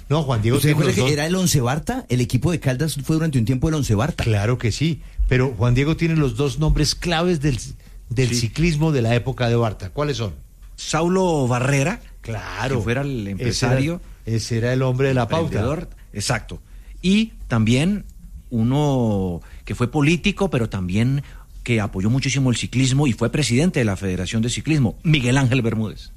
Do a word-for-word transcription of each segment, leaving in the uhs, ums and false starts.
No, Juan Diego ¿Usted tiene recuerda los que dos. era el Once Barta? El equipo de Caldas fue durante un tiempo el Once Barta. Claro que sí, pero Juan Diego tiene los dos nombres claves del, del Sí. ciclismo de la época de Barta. ¿Cuáles son? Saulo Barrera, Claro. que fuera el empresario. Ese era, ese era el hombre de la pauta. emprendedor, exacto. Y también uno que fue político, pero también que apoyó muchísimo el ciclismo y fue presidente de la Federación de Ciclismo, Miguel Ángel Bermúdez.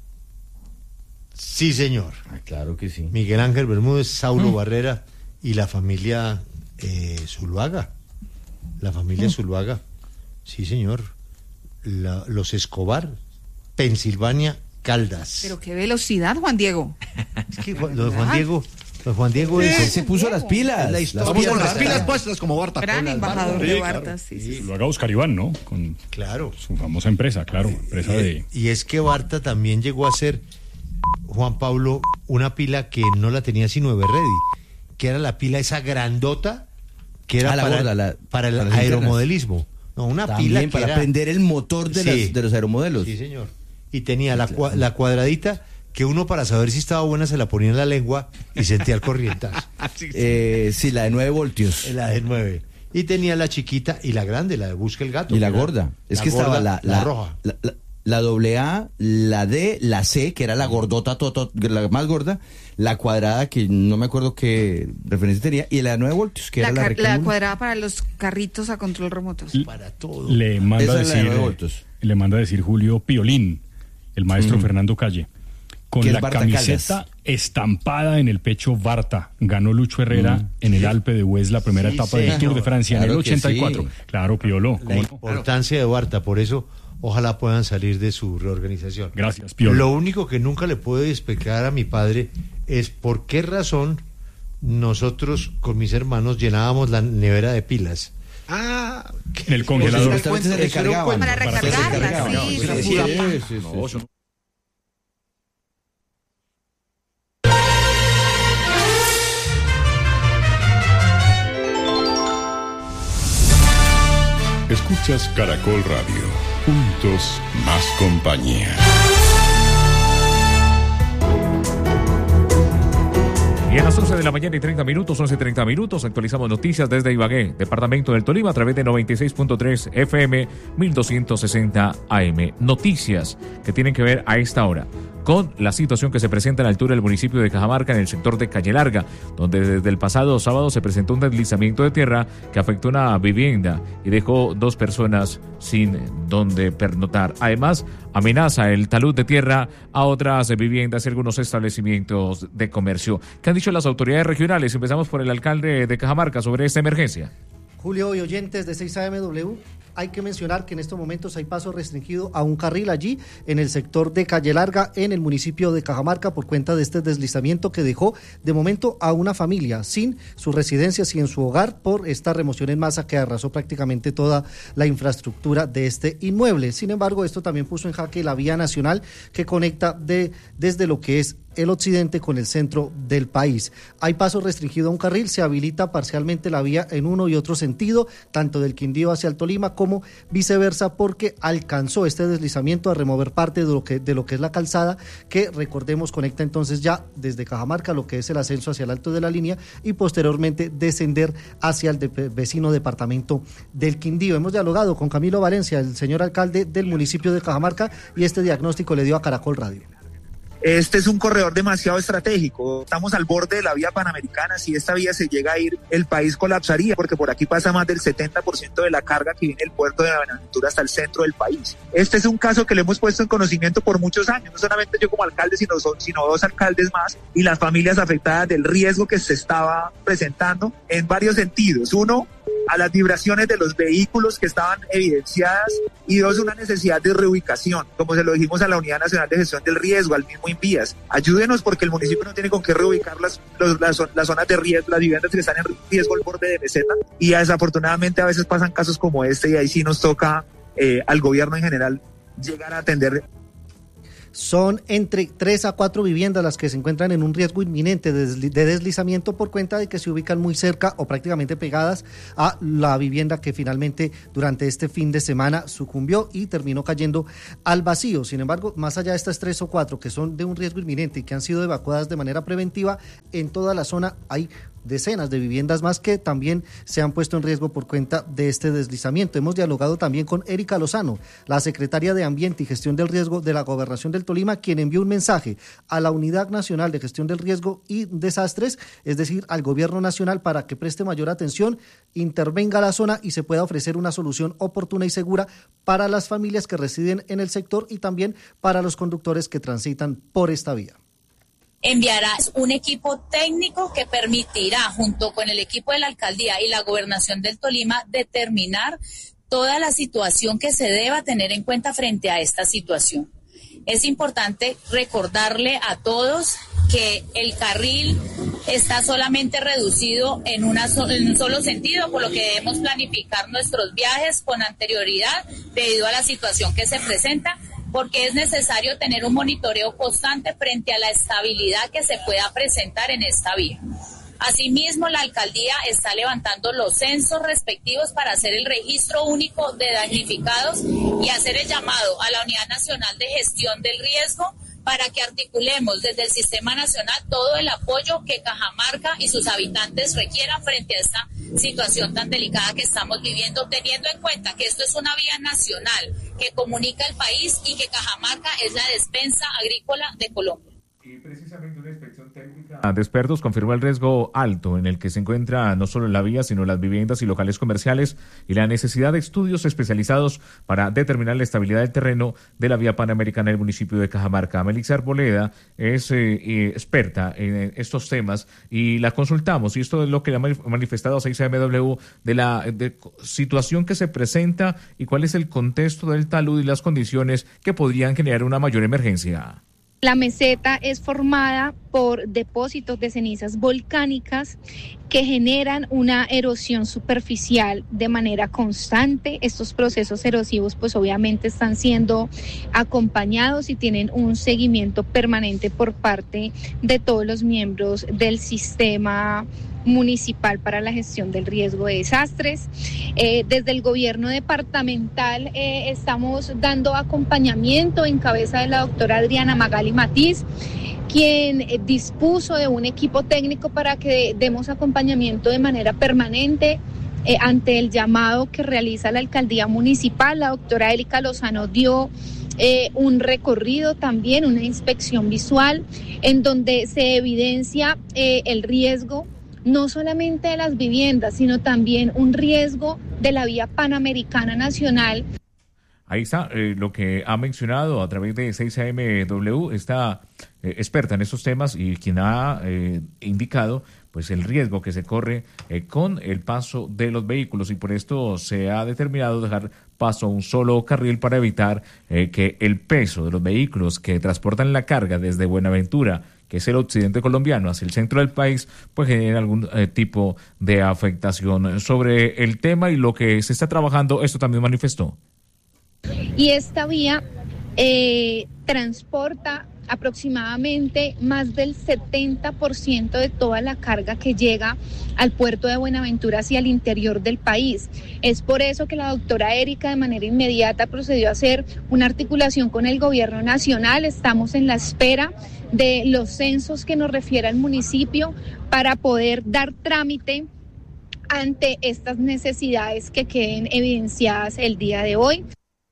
Sí, señor. Ah, claro que sí. Miguel Ángel Bermúdez, Saulo mm. Barrera y la familia eh, Zuluaga. La familia mm. Zuluaga. Sí, señor. La, los Escobar, Pensilvania, Caldas. Pero qué velocidad, Juan Diego. Es que lo de Juan Diego, lo de Juan Diego es, Él se puso las pilas. La Las historia. Vamos con pilas las pilas puestas como Barta. Gran embajador de Barta, sí, sí, sí. Lo haga Oscar Iván, ¿no? Con Claro. su famosa empresa, claro, empresa y, de... y es que Barta también llegó a ser, Juan Pablo, una pila que no la tenía sino Everready, que era la pila esa grandota que era Ah, la para, gorda, la- para el para las aeromodelismo. No, una También pila que para era... prender el motor de, Sí. las, de los aeromodelos. Sí, señor. Y tenía la, claro. cua- la cuadradita que uno para saber si estaba buena se la ponía en la lengua y sentía el corrientazo. Eh, sí, la de nueve voltios. La de nueve. Y tenía la chiquita y la grande, la de Busca el Gato. Y la que era gorda. Es la que estaba gorda, la, la, la, roja. La, la, la doble A, la D, la C, que era la gordota, to, to, la más gorda, la cuadrada, que no me acuerdo qué referencia tenía, y la de nueve voltios, que La, era la car- la rectangular. cuadrada para los carritos a control remoto. Para todo. Le manda Esa a es la de decir, nueve voltios. le manda a decir Julio Piolín, el maestro Mm. Fernando Calle, con Que es la Barta camiseta Caldas. estampada en el pecho Barta. Ganó Lucho Herrera Mm. en el Alpe de Huez la primera Sí, etapa del señor. Tour de Francia en Claro el que ochenta y cuatro. sí. Claro, Piolo. La ¿cómo no? importancia de Barta, por eso ojalá puedan salir de su reorganización. Gracias, Piolo. Lo único que nunca le puedo explicar a mi padre es por qué razón nosotros con mis hermanos llenábamos la nevera de pilas. Ah, En el congelador. Supuestamente se Eso era un recargaban. Para Para recargarla, recargaban. sí, Sí, sí, sí, sí. sí, sí, no, sí. eso no. Escuchas Caracol Radio. Juntos más compañía. Y a las once de la mañana y treinta minutos, once y treinta minutos, actualizamos noticias desde Ibagué, departamento del Tolima, a través de noventa y seis punto tres F M, mil doscientos sesenta A M. Noticias que tienen que ver a esta hora con la situación que se presenta a la altura del municipio de Cajamarca, en el sector de Calle Larga, donde desde el pasado sábado se presentó un deslizamiento de tierra que afectó una vivienda y dejó dos personas sin donde pernoctar. Además, amenaza el talud de tierra a otras viviendas y algunos establecimientos de comercio. ¿Qué han dicho las autoridades regionales? Empezamos por el alcalde de Cajamarca sobre esta emergencia. Julio y oyentes de seis A M W, hay que mencionar que en estos momentos hay paso restringido a un carril allí en el sector de Calle Larga, en el municipio de Cajamarca, por cuenta de este deslizamiento que dejó de momento a una familia sin su residencia, sin su hogar, por esta remoción en masa que arrasó prácticamente toda la infraestructura de este inmueble. Sin embargo, esto también puso en jaque la vía nacional que conecta de, desde lo que es el occidente con el centro del país. Hay paso restringido a un carril, se habilita parcialmente la vía en uno y otro sentido, tanto del Quindío hacia el Tolima como viceversa, porque alcanzó este deslizamiento a remover parte de lo que, de lo que es la calzada, que recordemos conecta entonces ya desde Cajamarca lo que es el ascenso hacia el alto de la línea y posteriormente descender hacia el de, vecino departamento del Quindío. Hemos dialogado con Camilo Valencia, el señor alcalde del municipio de Cajamarca, y este diagnóstico le dio a Caracol Radio. Este es un corredor demasiado estratégico. Estamos al borde de la vía panamericana. Si esta vía se llega a ir, el país colapsaría, porque por aquí pasa más del setenta por ciento de la carga que viene del puerto de Buenaventura hasta el centro del país. Este es un caso que le hemos puesto en conocimiento por muchos años, no solamente yo como alcalde, sino, sino dos alcaldes más y las familias afectadas del riesgo que se estaba presentando en varios sentidos. Uno, a las vibraciones de los vehículos que estaban evidenciadas, y dos, una necesidad de reubicación, como se lo dijimos a la Unidad Nacional de Gestión del Riesgo, al mismo Invías. Ayúdenos, porque el municipio no tiene con qué reubicar las, los, las, las zonas de riesgo, las viviendas que están en riesgo al borde de meseta, y desafortunadamente a veces pasan casos como este, y ahí sí nos toca eh, al gobierno en general llegar a atender. Son entre tres a cuatro viviendas las que se encuentran en un riesgo inminente de, desli- de deslizamiento por cuenta de que se ubican muy cerca o prácticamente pegadas a la vivienda que finalmente durante este fin de semana sucumbió y terminó cayendo al vacío. Sin embargo, más allá de estas tres o cuatro que son de un riesgo inminente y que han sido evacuadas de manera preventiva, en toda la zona hay decenas de viviendas más que también se han puesto en riesgo por cuenta de este deslizamiento. Hemos dialogado también con Erika Lozano, la secretaria de Ambiente y Gestión del Riesgo de la Gobernación del Tolima, quien envió un mensaje a la Unidad Nacional de Gestión del Riesgo y Desastres, es decir, al Gobierno Nacional, para que preste mayor atención, intervenga la zona y se pueda ofrecer una solución oportuna y segura para las familias que residen en el sector y también para los conductes que transitan por esta vía. Enviará un equipo técnico que permitirá, junto con el equipo de la alcaldía y la gobernación del Tolima, determinar toda la situación que se deba tener en cuenta frente a esta situación. Es importante recordarle a todos que el carril está solamente reducido en, una so- en un solo sentido, por lo que debemos planificar nuestros viajes con anterioridad debido a la situación que se presenta, porque es necesario tener un monitoreo constante frente a la estabilidad que se pueda presentar en esta vía. Asimismo, la alcaldía está levantando los censos respectivos para hacer el registro único de damnificados y hacer el llamado a la Unidad Nacional de Gestión del Riesgo para que articulemos desde el Sistema Nacional todo el apoyo que Cajamarca y sus habitantes requieran frente a esta situación tan delicada que estamos viviendo, teniendo en cuenta que esto es una vía nacional que comunica el país y que Cajamarca es la despensa agrícola de Colombia. Y precisamente una inspección técnica de expertos confirmó el riesgo alto en el que se encuentra no solo la vía, sino las viviendas y locales comerciales y la necesidad de estudios especializados para determinar la estabilidad del terreno de la vía panamericana del municipio de Cajamarca. Melissa Arboleda es eh, eh, experta en estos temas y la consultamos, y esto es lo que le ha manifestado a seis A M W de la de situación que se presenta y cuál es el contexto del talud y las condiciones que podrían generar una mayor emergencia. La meseta es formada por depósitos de cenizas volcánicas que generan una erosión superficial de manera constante. Estos procesos erosivos pues obviamente están siendo acompañados y tienen un seguimiento permanente por parte de todos los miembros del sistema municipal para la gestión del riesgo de desastres. Eh, desde el gobierno departamental eh, estamos dando acompañamiento en cabeza de la doctora Adriana Magali Matiz, quien eh, dispuso de un equipo técnico para que demos acompañamiento de manera permanente eh, ante el llamado que realiza la alcaldía municipal. La doctora Erika Lozano dio Eh, un recorrido también, una inspección visual en donde se evidencia eh, el riesgo no solamente de las viviendas, sino también un riesgo de la vía panamericana nacional. Ahí está eh, lo que ha mencionado a través de seis A M W, esta eh, experta en estos temas y quien ha eh, indicado pues el riesgo que se corre eh, con el paso de los vehículos, y por esto se ha determinado dejar paso a un solo carril para evitar eh, que el peso de los vehículos que transportan la carga desde Buenaventura, que es el occidente colombiano, hacia el centro del país, pues genera algún eh, tipo de afectación. Sobre el tema y lo que se está trabajando, esto también manifestó. Y esta vía eh, transporta aproximadamente más del setenta por ciento de toda la carga que llega al puerto de Buenaventura hacia el interior del país. Es por eso que la doctora Erika de manera inmediata procedió a hacer una articulación con el gobierno nacional. Estamos en la espera de los censos que nos refiere al municipio para poder dar trámite ante estas necesidades que queden evidenciadas el día de hoy.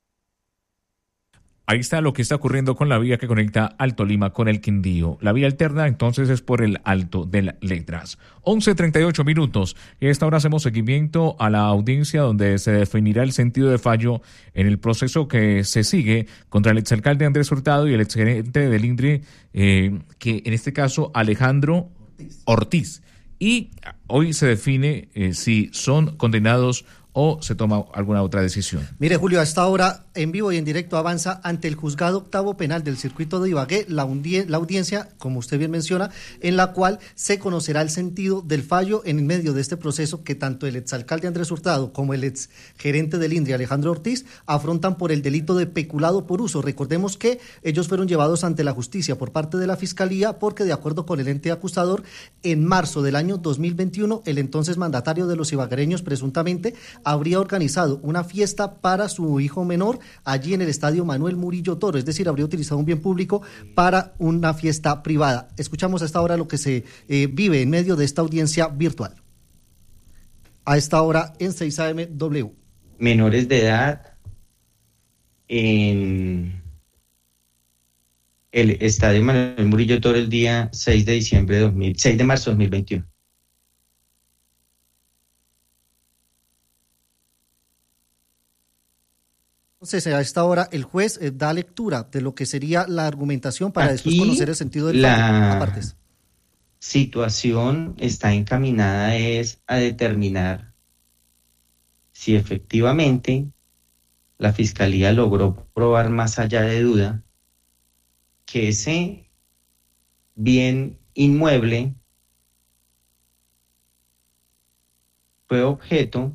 Ahí está lo que está ocurriendo con la vía que conecta al Tolima con el Quindío. La vía alterna entonces es por el Alto de las Letras. once treinta y ocho minutos. Y a esta hora hacemos seguimiento a la audiencia donde se definirá el sentido de fallo en el proceso que se sigue contra el exalcalde Andrés Hurtado y el exgerente del INDRI, eh, que en este caso Alejandro Ortiz. Y hoy se define eh, si son condenados o se toma alguna otra decisión. Mire, Julio, a esta hora, en vivo y en directo, avanza ante el Juzgado Octavo Penal del Circuito de Ibagué la, undie- la audiencia, como usted bien menciona, en la cual se conocerá el sentido del fallo en medio de este proceso que tanto el exalcalde Andrés Hurtado como el exgerente del INDRI, Alejandro Ortiz, afrontan por el delito de peculado por uso. Recordemos que ellos fueron llevados ante la justicia por parte de la Fiscalía porque, de acuerdo con el ente acusador, en marzo del año dos mil veintiuno, el entonces mandatario de los ibaguereños presuntamente habría organizado una fiesta para su hijo menor allí en el estadio Manuel Murillo Toro, es decir, habría utilizado un bien público para una fiesta privada. Escuchamos a esta hora lo que se eh, vive en medio de esta audiencia virtual. A esta hora en seis A M W. Menores de edad en el estadio Manuel Murillo Toro el día seis de diciembre de dos mil, seis de marzo de dos mil veintiuno. Entonces, a esta hora, el juez eh, da lectura de lo que sería la argumentación para Aquí después conocer el sentido del la fallo. Apartes. Situación está encaminada es a determinar si efectivamente la Fiscalía logró probar más allá de duda que ese bien inmueble fue objeto.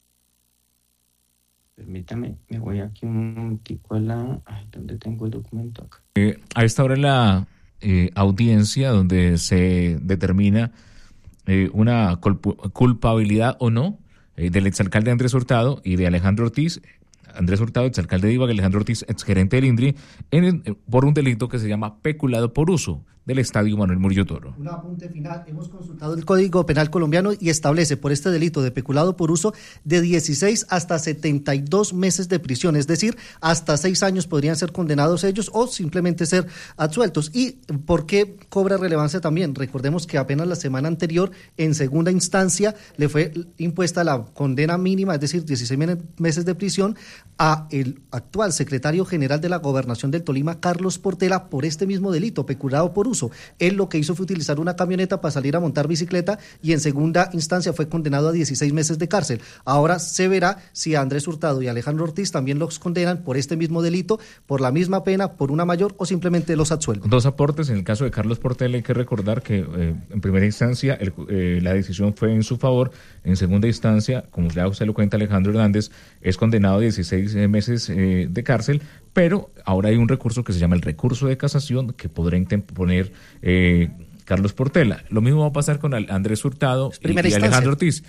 Permítame, me voy aquí un momentico a la... Ay, ¿dónde tengo el documento acá? Eh, a esta hora en la eh, audiencia donde se determina eh, una culp- culpabilidad o no eh, del exalcalde Andrés Hurtado y de Alejandro Ortiz, Andrés Hurtado, exalcalde de Ibagué, Alejandro Ortiz, exgerente del INDRI, en el, por un delito que se llama peculado por uso del estadio Manuel Murillo Toro. Un apunte final. Hemos consultado el Código Penal colombiano y establece por este delito de peculado por uso de dieciséis hasta setenta y dos meses de prisión, es decir, hasta seis años podrían ser condenados ellos o simplemente ser absueltos. ¿Y por qué cobra relevancia también? Recordemos que apenas la semana anterior, en segunda instancia, le fue impuesta la condena mínima, es decir, dieciséis meses de prisión, a el actual secretario general de la Gobernación del Tolima, Carlos Portela, por este mismo delito, peculado por uso. Él lo que hizo fue utilizar una camioneta para salir a montar bicicleta y en segunda instancia fue condenado a dieciséis meses de cárcel. Ahora se verá si a Andrés Hurtado y a Alejandro Ortiz también los condenan por este mismo delito, por la misma pena, por una mayor o simplemente los absuelven. Dos aportes. En el caso de Carlos Portela hay que recordar que eh, en primera instancia el, eh, la decisión fue en su favor. En segunda instancia, como ya usted lo cuenta, Alejandro Hernández es condenado a dieciséis meses eh, de cárcel, pero ahora hay un recurso que se llama el recurso de casación que podrá interponer eh, Carlos Portela. Lo mismo va a pasar con Andrés Hurtado y, y Alejandro Ortiz.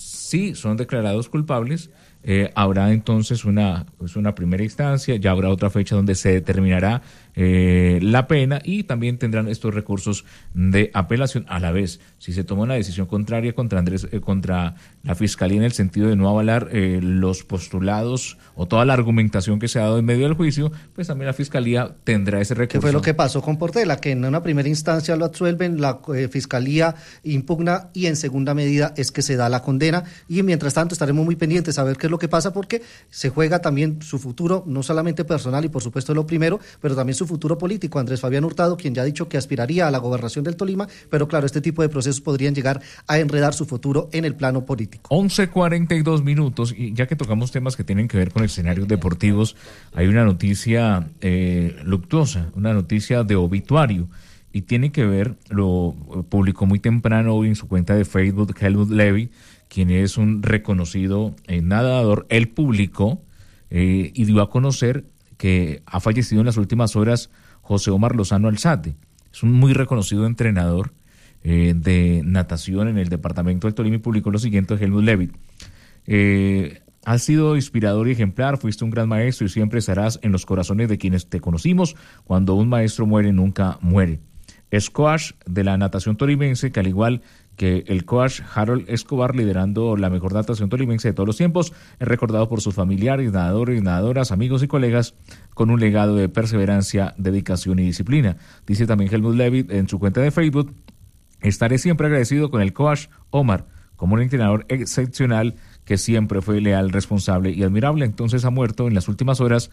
Si son declarados culpables, eh, habrá entonces una, pues una primera instancia, ya habrá otra fecha donde se determinará eh, la pena y también tendrán estos recursos de apelación. A la vez, si se toma una decisión contraria contra Andrés, eh, contra la Fiscalía en el sentido de no avalar eh, los postulados o toda la argumentación que se ha dado en medio del juicio, pues también la Fiscalía tendrá ese recurso. ¿Qué fue lo que pasó con Portela? Que en una primera instancia lo absuelven, la eh, Fiscalía impugna y en segunda medida es que se da la condena y mientras tanto estaremos muy pendientes a ver qué es lo que pasa porque se juega también su futuro, no solamente personal y por supuesto lo primero, pero también su futuro político. Andrés Fabián Hurtado, quien ya ha dicho que aspiraría a la gobernación del Tolima, pero claro, este tipo de procesos podrían llegar a enredar su futuro en el plano político. once cuarenta y dos minutos, y ya que tocamos temas que tienen que ver con escenarios deportivos, hay una noticia eh, luctuosa, una noticia de obituario, y tiene que ver, lo publicó muy temprano hoy en su cuenta de Facebook Helmut Levy, quien es un reconocido eh, nadador. Él publicó eh, y dio a conocer que ha fallecido en las últimas horas José Omar Lozano Alzate. Es un muy reconocido entrenador eh, de natación en el departamento del Tolima y publicó lo siguiente de Helmut Levy. Eh, has sido inspirador y ejemplar, fuiste un gran maestro y siempre estarás en los corazones de quienes te conocimos. Cuando un maestro muere, nunca muere. Es coach de la natación tolimense, que al igual que el coach Harold Escobar, liderando la mejor natación tolimense de todos los tiempos, es recordado por sus familiares, nadadores, nadadoras, amigos y colegas, con un legado de perseverancia, dedicación y disciplina. Dice también Helmut Levy en su cuenta de Facebook: estaré siempre agradecido con el coach Omar, como un entrenador excepcional que siempre fue leal, responsable y admirable. Entonces ha muerto en las últimas horas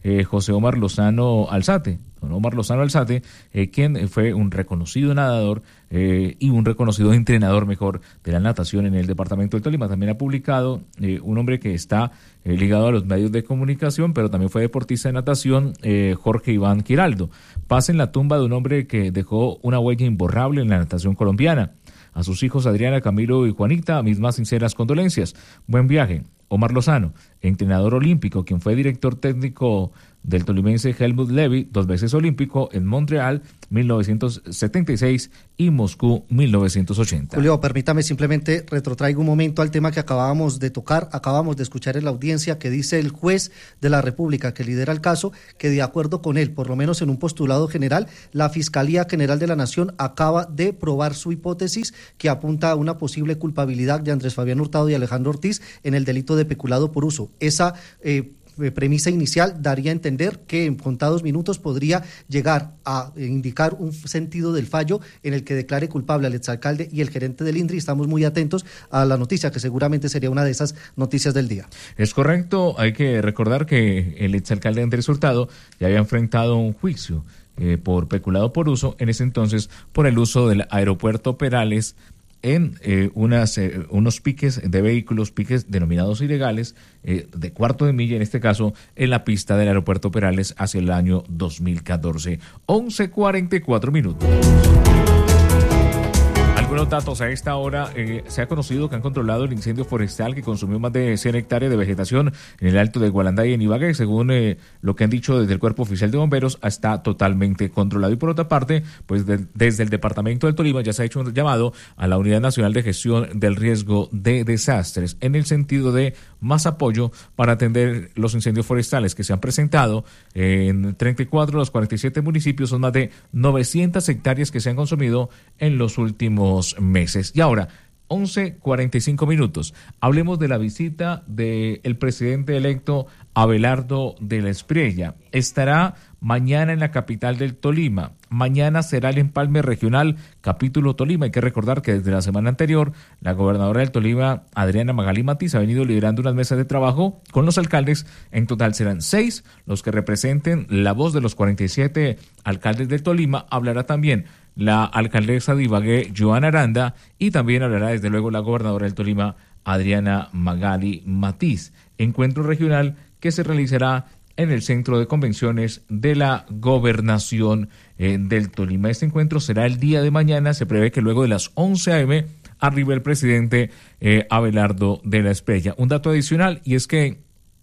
eh, José Omar Lozano Alzate. Omar Lozano Alzate, eh, quien fue un reconocido nadador eh, y un reconocido entrenador mejor de la natación en el departamento del Tolima. También ha publicado eh, un hombre que está eh, ligado a los medios de comunicación, pero también fue deportista de natación, eh, Jorge Iván Giraldo. Paz en la tumba de un hombre que dejó una huella imborrable en la natación colombiana. A sus hijos Adriana, Camilo y Juanita, mis más sinceras condolencias. Buen viaje. Omar Lozano, entrenador olímpico, quien fue director técnico del tolimense Helmut Levy, dos veces olímpico en Montreal mil novecientos setenta y seis y Moscú mil novecientos ochenta. Julio, permítame simplemente retrotraigo un momento al tema que acabábamos de tocar, acabamos de escuchar en la audiencia que dice el juez de la República que lidera el caso, que de acuerdo con él, por lo menos en un postulado general, la Fiscalía General de la Nación acaba de probar su hipótesis que apunta a una posible culpabilidad de Andrés Fabián Hurtado y Alejandro Ortiz en el delito de peculado por uso. Esa eh, premisa inicial daría a entender que en contados minutos podría llegar a indicar un sentido del fallo en el que declare culpable al exalcalde y el gerente del INDRI. Estamos muy atentos a la noticia, que seguramente sería una de esas noticias del día. Es correcto, hay que recordar que el exalcalde Andrés Hurtado ya había enfrentado un juicio eh, por peculado por uso, en ese entonces por el uso del aeropuerto Perales en eh, unas, eh, unos piques de vehículos, piques denominados ilegales, eh, de cuarto de milla, en este caso, en la pista del aeropuerto Perales hacia el año dos mil catorce. once cuarenta y cuatro minutos. Algunos datos a esta hora. Eh, se ha conocido que han controlado el incendio forestal que consumió más de cien hectáreas de vegetación en el Alto de Gualanday en Ibagué. Según eh, lo que han dicho desde el Cuerpo Oficial de Bomberos, está totalmente controlado. Y por otra parte, pues de, desde el Departamento del Tolima ya se ha hecho un llamado a la Unidad Nacional de Gestión del Riesgo de Desastres en el sentido de más apoyo para atender los incendios forestales que se han presentado en treinta y cuatro de los cuarenta y siete municipios. Son más de novecientas hectáreas que se han consumido en los últimos meses. Y ahora, once cuarenta y cinco minutos. Hablemos de la visita del presidente electo Abelardo de la Espriella. Estará mañana en la capital del Tolima. Mañana será el empalme regional capítulo Tolima. Hay que recordar que desde la semana anterior la gobernadora del Tolima, Adriana Magalí Matiz, ha venido liderando unas mesas de trabajo con los alcaldes. En total serán seis los que representen la voz de los cuarenta y siete alcaldes del Tolima. Hablará también la alcaldesa de Ibagué, Joana Aranda, y también hablará desde luego la gobernadora del Tolima, Adriana Magalí Matiz. Encuentro regional que se realizará en el Centro de Convenciones de la Gobernación eh, del Tolima. Este encuentro será el día de mañana. Se prevé que luego de las once a eme arribe el presidente eh, Abelardo de la Espriella. Un dato adicional, y es que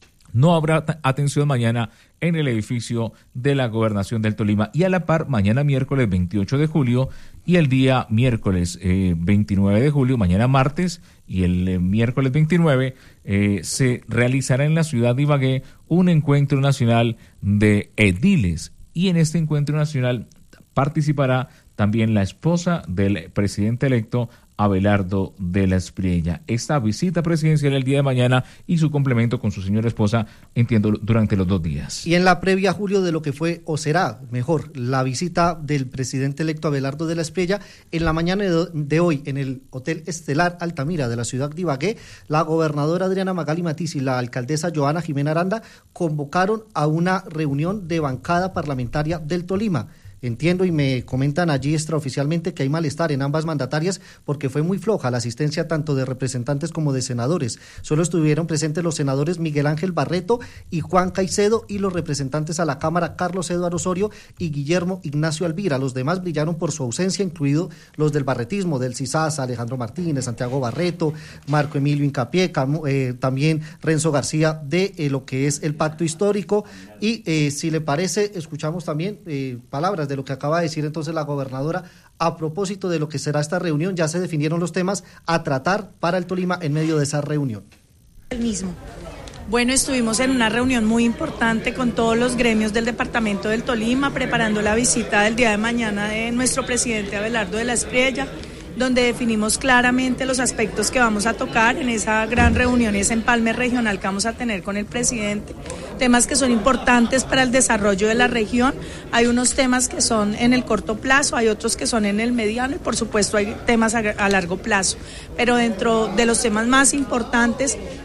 no habrá atención mañana en el edificio de la Gobernación del Tolima. Y a la par, mañana miércoles veintiocho de julio y el día miércoles eh, veintinueve de julio, mañana martes y el eh, miércoles veintinueve, eh, se realizará en la ciudad de Ibagué un encuentro nacional de ediles. Y en este encuentro nacional participará también la esposa del presidente electo, Abelardo de la Espriella. Esta visita presidencial el día de mañana y su complemento con su señora esposa, entiendo, durante los dos días. Y en la previa, Julio, de lo que fue, o será mejor, la visita del presidente electo Abelardo de la Espriella, en la mañana de hoy, en el Hotel Estelar Altamira de la ciudad de Ibagué, la gobernadora Adriana Magalí Matiz y la alcaldesa Joana Jimena Aranda convocaron a una reunión de bancada parlamentaria del Tolima. Entiendo y me comentan allí extraoficialmente que hay malestar en ambas mandatarias porque fue muy floja la asistencia tanto de representantes como de senadores. Solo estuvieron presentes los senadores Miguel Ángel Barreto y Juan Caicedo y los representantes a la Cámara Carlos Eduardo Osorio y Guillermo Ignacio Alvira. Los demás brillaron por su ausencia, incluido los del barretismo, del CISASA, Alejandro Martínez, Santiago Barreto, Marco Emilio Incapié, eh, también Renzo García de eh, lo que es el Pacto Histórico. Y eh, si le parece, escuchamos también eh, palabras de lo que acaba de decir entonces la gobernadora a propósito de lo que será esta reunión. Ya se definieron los temas a tratar para el Tolima en medio de esa reunión. El mismo. Bueno, estuvimos en una reunión muy importante con todos los gremios del departamento del Tolima, preparando la visita del día de mañana de nuestro presidente Abelardo de la Espriella, donde definimos claramente los aspectos que vamos a tocar en esa gran reunión, ese empalme regional que vamos a tener con el presidente, temas que son importantes para el desarrollo de la región. Hay unos temas que son en el corto plazo, hay otros que son en el mediano y por supuesto hay temas a, a largo plazo, pero dentro de los temas más importantes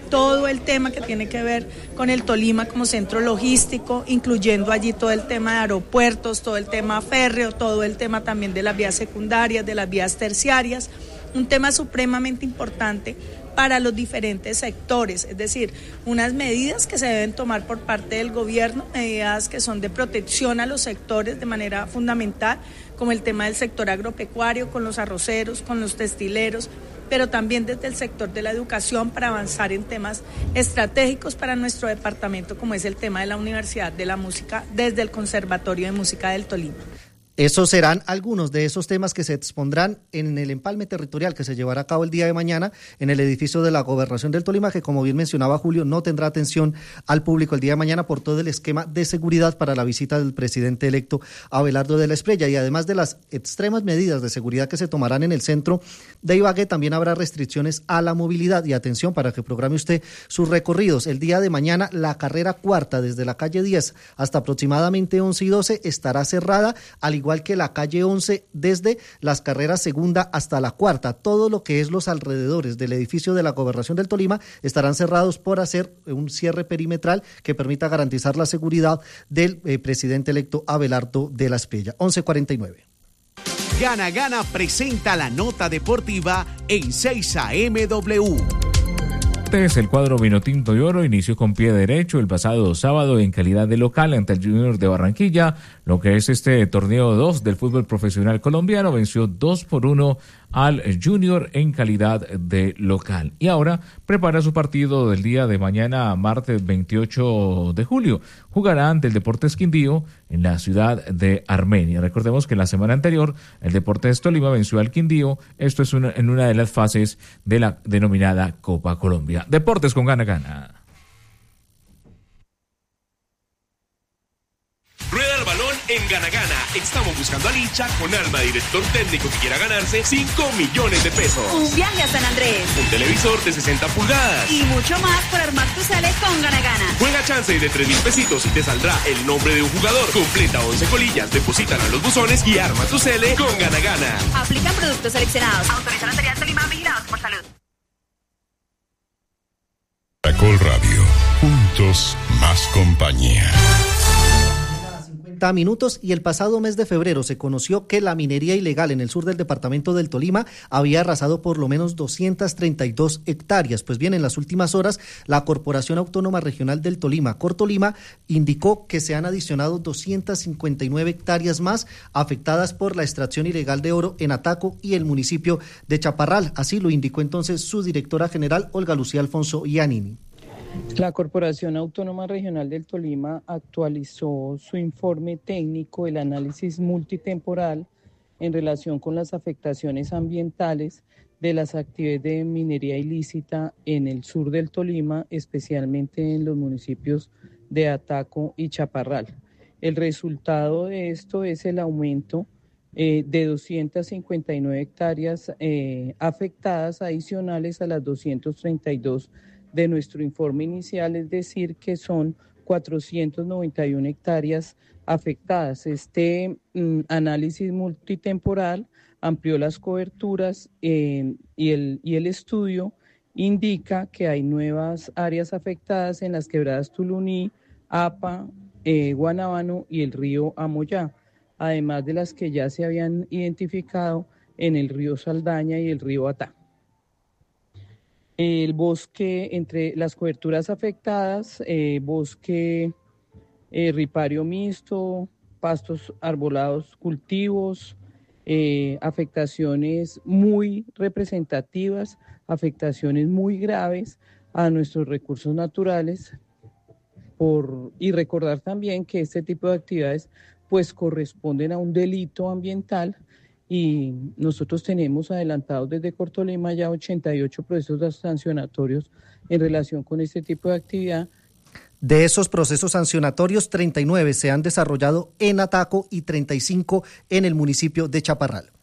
todo el tema que tiene que ver con el Tolima como centro logístico, incluyendo allí todo el tema de aeropuertos, todo el tema férreo, todo el tema también de las vías secundarias, de las vías terciarias, un tema supremamente importante para los diferentes sectores, es decir, unas medidas que se deben tomar por parte del gobierno, medidas que son de protección a los sectores de manera fundamental, como el tema del sector agropecuario, con los arroceros, con los textileros, pero también desde el sector de la educación para avanzar en temas estratégicos para nuestro departamento, como es el tema de la Universidad de la Música desde el Conservatorio de Música del Tolima. Esos serán algunos de esos temas que se expondrán en el empalme territorial que se llevará a cabo el día de mañana en el edificio de la Gobernación del Tolima, que como bien mencionaba Julio, no tendrá atención al público el día de mañana por todo el esquema de seguridad para la visita del presidente electo Abelardo de la Espriella. Y además de las extremas medidas de seguridad que se tomarán en el centro de Ibagué, también habrá restricciones a la movilidad. Y atención para que programe usted sus recorridos. El día de mañana la carrera cuarta desde la calle diez hasta aproximadamente once y doce estará cerrada, al igual igual que la calle once desde las carreras segunda hasta la cuarta. Todo lo que es los alrededores del edificio de la Gobernación del Tolima estarán cerrados por hacer un cierre perimetral que permita garantizar la seguridad del eh, presidente electo Abelardo de la Espriella. once cuarenta y nueve. Gana Gana presenta la nota deportiva en seis A M W. El cuadro Vinotinto y Oro inició con pie derecho el pasado sábado en calidad de local ante el Junior de Barranquilla, lo que es este torneo dos del fútbol profesional colombiano. Venció dos por uno al Junior en calidad de local. Y ahora prepara su partido del día de mañana, martes veintiocho de julio. Jugará ante el Deportes Quindío en la ciudad de Armenia. Recordemos que la semana anterior el Deportes Tolima venció al Quindío. Esto es una, en una de las fases de la denominada Copa Colombia. Deportes con Gana Gana. Rueda el balón en Gana Gana. Estamos buscando al hincha con alma de director técnico que quiera ganarse cinco millones de pesos. Un viaje a San Andrés. Un televisor de sesenta pulgadas. Y mucho más por armar tu cele con Gana Gana. Juega chance de tres mil pesitos y te saldrá el nombre de un jugador. Completa once colillas, deposítala a los buzones y arma tu cele con Gana Gana. Aplican productos seleccionados. Autorizan Notarial Tolima, vigilados por salud. Caracol Radio. Juntos más compañía. Minutos y el pasado mes de febrero se conoció que la minería ilegal en el sur del departamento del Tolima había arrasado por lo menos doscientas treinta y dos hectáreas. Pues bien, en las últimas horas la Corporación Autónoma Regional del Tolima, Cortolima, indicó que se han adicionado doscientas cincuenta y nueve hectáreas más afectadas por la extracción ilegal de oro en Ataco y el municipio de Chaparral. Así lo indicó entonces su directora general, Olga Lucía Alfonso Iannini. La Corporación Autónoma Regional del Tolima actualizó su informe técnico, el análisis multitemporal en relación con las afectaciones ambientales de las actividades de minería ilícita en el sur del Tolima, especialmente en los municipios de Ataco y Chaparral. El resultado de esto es el aumento eh, de doscientas cincuenta y nueve hectáreas eh, afectadas adicionales a las doscientas treinta y dos de nuestro informe inicial, es decir, que son cuatrocientas noventa y una hectáreas afectadas. Este mm, análisis multitemporal amplió las coberturas eh, y, el, y el estudio indica que hay nuevas áreas afectadas en las quebradas Tuluní, Apa, eh, Guanabano y el río Amoyá, además de las que ya se habían identificado en el río Saldaña y el río Atá. El bosque, entre las coberturas afectadas, eh, bosque eh, ripario mixto, pastos arbolados, cultivos, eh, afectaciones muy representativas, afectaciones muy graves a nuestros recursos naturales, por, y recordar también que este tipo de actividades pues corresponden a un delito ambiental. Y nosotros tenemos adelantados desde Cortolima ya ochenta y ocho procesos sancionatorios en relación con este tipo de actividad. De esos procesos sancionatorios, treinta y nueve se han desarrollado en Ataco y treinta y cinco en el municipio de Chaparral.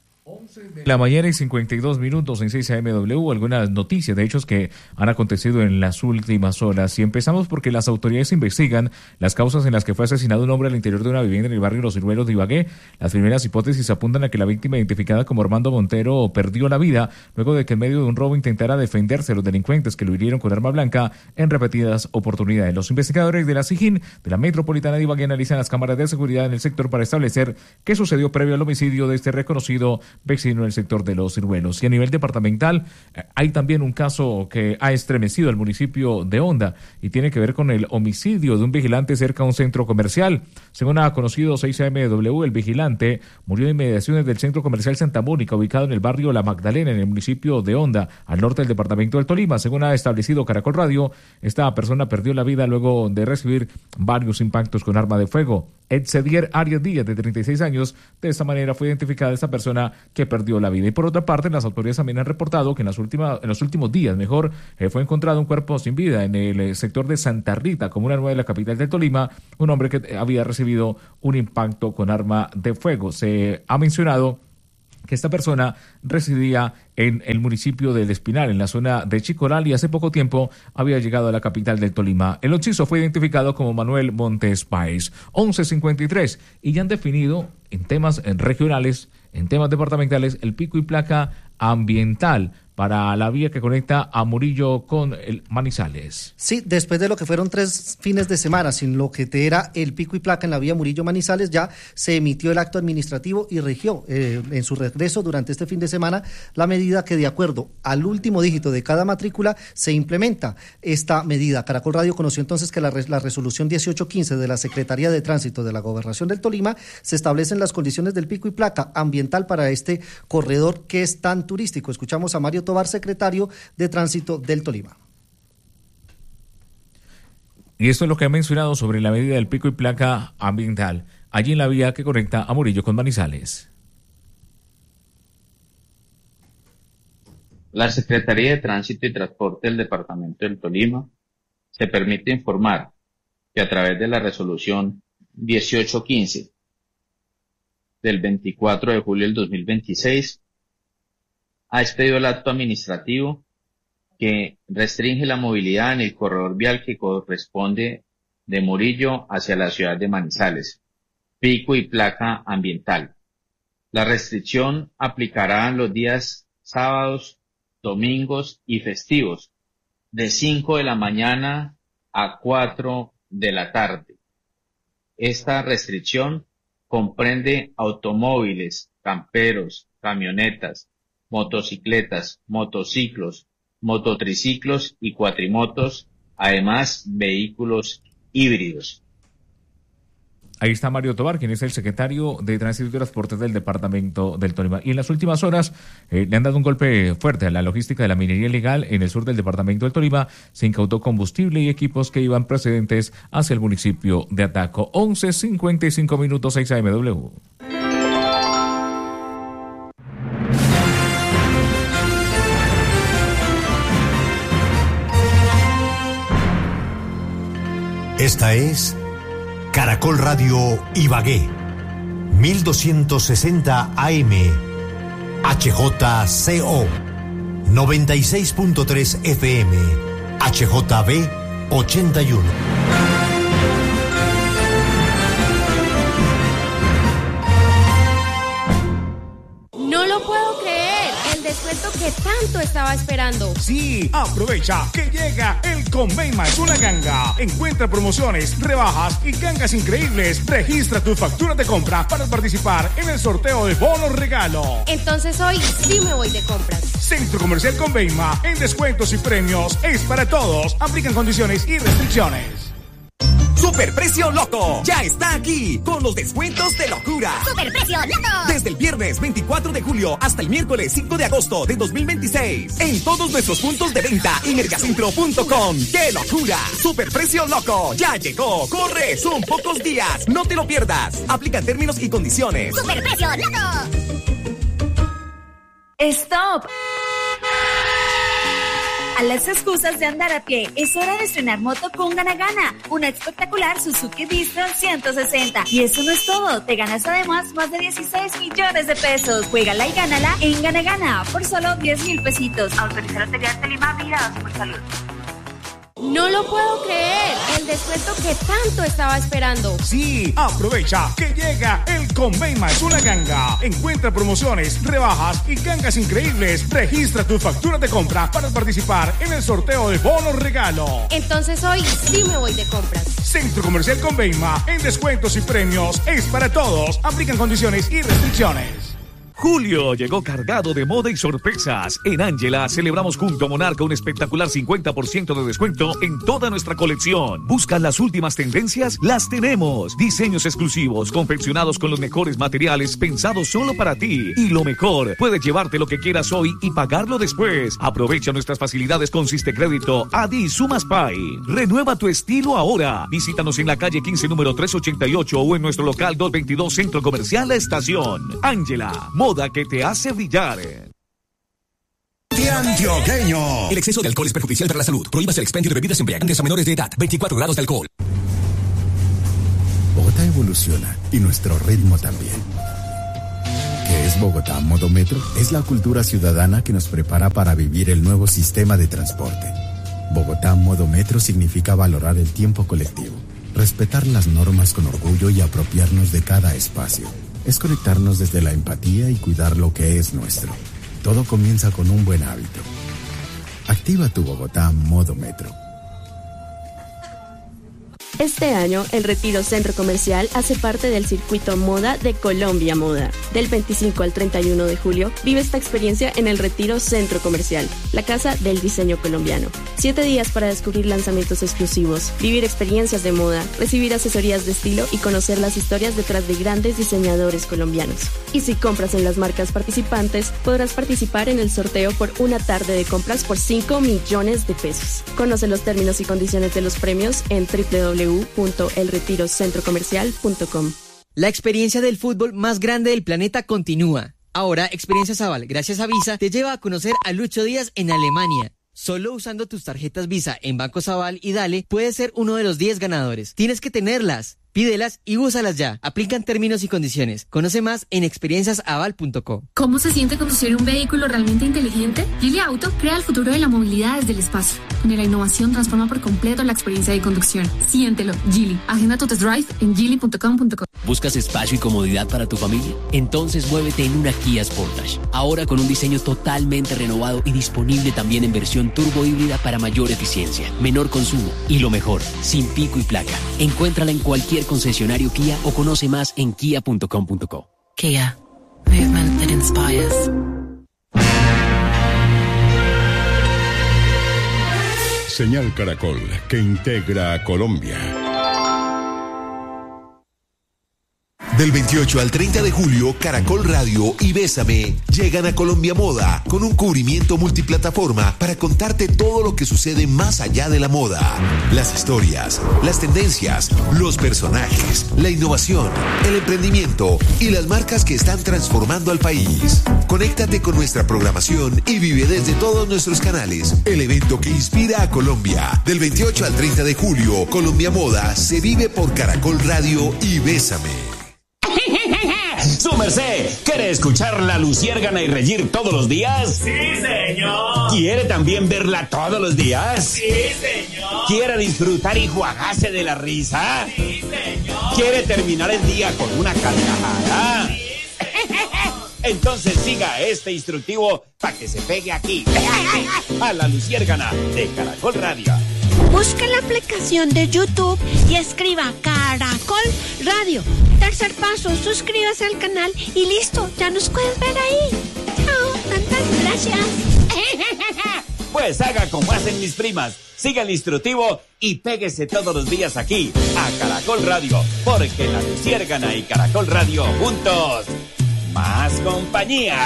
La mañana y cincuenta y dos minutos en seis A M W, algunas noticias de hechos que han acontecido en las últimas horas. Y empezamos porque las autoridades investigan las causas en las que fue asesinado un hombre al interior de una vivienda en el barrio Los Ciruelos de Ibagué. Las primeras hipótesis apuntan a que la víctima, identificada como Armando Montero, perdió la vida luego de que en medio de un robo intentara defenderse de los delincuentes que lo hirieron con arma blanca en repetidas oportunidades. Los investigadores de la SIJIN de la Metropolitana de Ibagué analizan las cámaras de seguridad en el sector para establecer qué sucedió previo al homicidio de este reconocido vecino en el sector de Los Ciruelos. Y a nivel departamental eh, hay también un caso que ha estremecido al municipio de Honda y tiene que ver con el homicidio de un vigilante cerca a un centro comercial. Según ha conocido seis A M W, el vigilante murió en inmediaciones del centro comercial Santa Mónica, ubicado en el barrio La Magdalena, en el municipio de Honda, al norte del departamento del Tolima. Según ha establecido Caracol Radio, esta persona perdió la vida luego de recibir varios impactos con arma de fuego. Edsedier Arias Díaz, de treinta y seis años, de esta manera fue identificada esta persona que perdió la vida. Y por otra parte, las autoridades también han reportado que en, las últimas, en los últimos días, mejor, eh, fue encontrado un cuerpo sin vida en el eh, sector de Santa Rita, comuna nueva de la capital del Tolima, un hombre que eh, había recibido un impacto con arma de fuego. Se ha mencionado que esta persona residía en el municipio del Espinal, en la zona de Chicoral, y hace poco tiempo había llegado a la capital del Tolima. El occiso fue identificado como Manuel Montes Páez. once cincuenta y tres, y ya han definido en temas regionales, en temas departamentales, el pico y placa ambiental para la vía que conecta a Murillo con el Manizales. Sí, después de lo que fueron tres fines de semana sin lo que te era el pico y placa en la vía Murillo-Manizales, ya se emitió el acto administrativo y rigió eh, en su regreso durante este fin de semana la medida que, de acuerdo al último dígito de cada matrícula, se implementa esta medida. Caracol Radio conoció entonces que la, la resolución dieciocho quince de la Secretaría de Tránsito de la Gobernación del Tolima se establecen las condiciones del pico y placa ambiental para este corredor que es tan turístico. Escuchamos a Mario Tobar, secretario de Tránsito del Tolima. Y esto es lo que ha mencionado sobre la medida del pico y placa ambiental allí en la vía que conecta a Murillo con Manizales. La Secretaría de Tránsito y Transporte del Departamento del Tolima se permite informar que a través de la resolución dieciocho quince del veinticuatro de julio del dos mil veintiséis ha expedido el acto administrativo que restringe la movilidad en el corredor vial que corresponde de Murillo hacia la ciudad de Manizales, pico y placa ambiental. La restricción aplicará en los días sábados, domingos y festivos, de cinco de la mañana a cuatro de la tarde. Esta restricción comprende automóviles, camperos, camionetas, motocicletas, motociclos, mototriciclos y cuatrimotos, además vehículos híbridos. Ahí está Mario Tobar, quien es el secretario de Tránsito y Transportes del Departamento del Tolima. Y en las últimas horas eh, le han dado un golpe fuerte a la logística de la minería ilegal en el sur del Departamento del Tolima. Se incautó combustible y equipos que iban procedentes hacia el municipio de Ataco. once cincuenta y cinco minutos, seis A M W. Esta es Caracol Radio Ibagué, mil doscientos sesenta A M, H J C O, noventa y seis punto tres F M, H J B ochenta y uno. No lo puedo creer, el descuento que tanto estaba esperando. Sí, aprovecha que llega el Convenma es una ganga. Encuentra promociones, rebajas y gangas increíbles. Registra tu factura de compra para participar en el sorteo de bonos regalo. Entonces hoy sí me voy de compras. Centro Comercial Convenma, en descuentos y premios es para todos. Aplican condiciones y restricciones. Superprecio Loto ya está aquí con los descuentos de locura. Superprecio Loto. Desde el viernes veinticuatro de julio hasta el miércoles cinco de agosto de dos mil veintiséis. En todos nuestros puntos de venta y mercacentro punto com. ¡Qué locura! Superprecio Loco ya llegó. Corre, son pocos días. No te lo pierdas. Aplican términos y condiciones. Superprecio Loto. Stop. A las excusas de andar a pie, es hora de estrenar moto con Gana Gana, una espectacular Suzuki Bistro ciento sesenta. Y eso no es todo, te ganas además más de dieciséis millones de pesos. Juégala y gánala en Gana Gana por solo diez mil pesitos. Autorizar Lotería de Lima, Vigilados por Salud. No lo puedo creer, el descuento que tanto estaba esperando. Sí, aprovecha que llega el Convenma es una ganga. Encuentra promociones, rebajas y gangas increíbles. Registra tu factura de compra para participar en el sorteo de bonos regalo. Entonces hoy sí me voy de compras. Centro Comercial Convenma, en descuentos y premios es para todos. Aplican condiciones y restricciones. Julio llegó cargado de moda y sorpresas. En Ángela celebramos junto a Monarca un espectacular cincuenta por ciento de descuento en toda nuestra colección. ¿Buscan las últimas tendencias? Las tenemos. Diseños exclusivos, confeccionados con los mejores materiales, pensados solo para ti. Y lo mejor, puedes llevarte lo que quieras hoy y pagarlo después. Aprovecha nuestras facilidades con Sistecrédito, Adi y Sumas Pay. Renueva tu estilo ahora. Visítanos en la calle quince, número trescientos ochenta y ocho o en nuestro local doscientos veintidós Centro Comercial La Estación. Ángela, moda que te hace brillar. Antioqueño. El exceso de alcohol es perjudicial para la salud. Prohíbas el expendio de bebidas embriagantes a menores de edad. veinticuatro grados de alcohol. Bogotá evoluciona y nuestro ritmo también. ¿Qué es Bogotá Modo Metro? Es la cultura ciudadana que nos prepara para vivir el nuevo sistema de transporte. Bogotá Modo Metro significa valorar el tiempo colectivo, respetar las normas con orgullo y apropiarnos de cada espacio. Es conectarnos desde la empatía y cuidar lo que es nuestro. Todo comienza con un buen hábito. Activa tu Bogotá Modo Metro. Este año, el Retiro Centro Comercial hace parte del circuito Moda de Colombia Moda. Del veinticinco al treinta y uno de julio, vive esta experiencia en el Retiro Centro Comercial, la casa del diseño colombiano. Siete días para descubrir lanzamientos exclusivos, vivir experiencias de moda, recibir asesorías de estilo y conocer las historias detrás de grandes diseñadores colombianos. Y si compras en las marcas participantes, podrás participar en el sorteo por una tarde de compras por cinco millones de pesos. Conoce los términos y condiciones de los premios en doble u doble u doble u punto el retiro centro comercial punto com. La experiencia del fútbol más grande del planeta continúa. Ahora, Experiencias Aval, gracias a Visa, te lleva a conocer a Lucho Díaz en Alemania. Solo usando tus tarjetas Visa en Bancos Aval y Dale, puedes ser uno de los diez ganadores. Tienes que tenerlas, pídelas y úsalas ya. Aplican términos y condiciones. Conoce más en experiencias aval punto co. ¿Cómo se siente conducir un vehículo realmente inteligente? Geely Auto crea el futuro de la movilidad desde el espacio, donde la innovación transforma por completo la experiencia de conducción. Siéntelo, Geely. Agenda tu test drive en geely punto com punto co. ¿Buscas espacio y comodidad para tu familia? Entonces muévete en una Kia Sportage. Ahora con un diseño totalmente renovado y disponible también en versión turbo híbrida para mayor eficiencia, menor consumo y lo mejor, sin pico y placa. Encuéntrala en cualquier concesionario Kia o conoce más en kia punto com punto co. Kia. Movement that inspires. Señal Caracol, que integra a Colombia. Del veintiocho al treinta de julio, Caracol Radio y Bésame llegan a Colombia Moda con un cubrimiento multiplataforma para contarte todo lo que sucede más allá de la moda. Las historias, las tendencias, los personajes, la innovación, el emprendimiento y las marcas que están transformando al país. Conéctate con nuestra programación y vive desde todos nuestros canales el evento que inspira a Colombia. Del veintiocho al treinta de julio, Colombia Moda se vive por Caracol Radio y Bésame. Su merced, ¿quiere escuchar la Luciérgana y reír todos los días? Sí, señor. ¿Quiere también verla todos los días? Sí, señor. ¿Quiere disfrutar y juagarse de la risa? Sí, señor. ¿Quiere terminar el día con una carcajada? Sí, señor. Entonces siga este instructivo para que se pegue aquí, a la Luciérgana de Caracol Radio. Busca la aplicación de YouTube y escriba Caracol Radio. Tercer paso, suscríbase al canal y listo, ya nos puedes ver ahí. Chao, tantas gracias. Pues haga como hacen mis primas, siga el instructivo y péguese todos los días aquí, a Caracol Radio, porque la Luciérgana y Caracol Radio juntos, más compañía.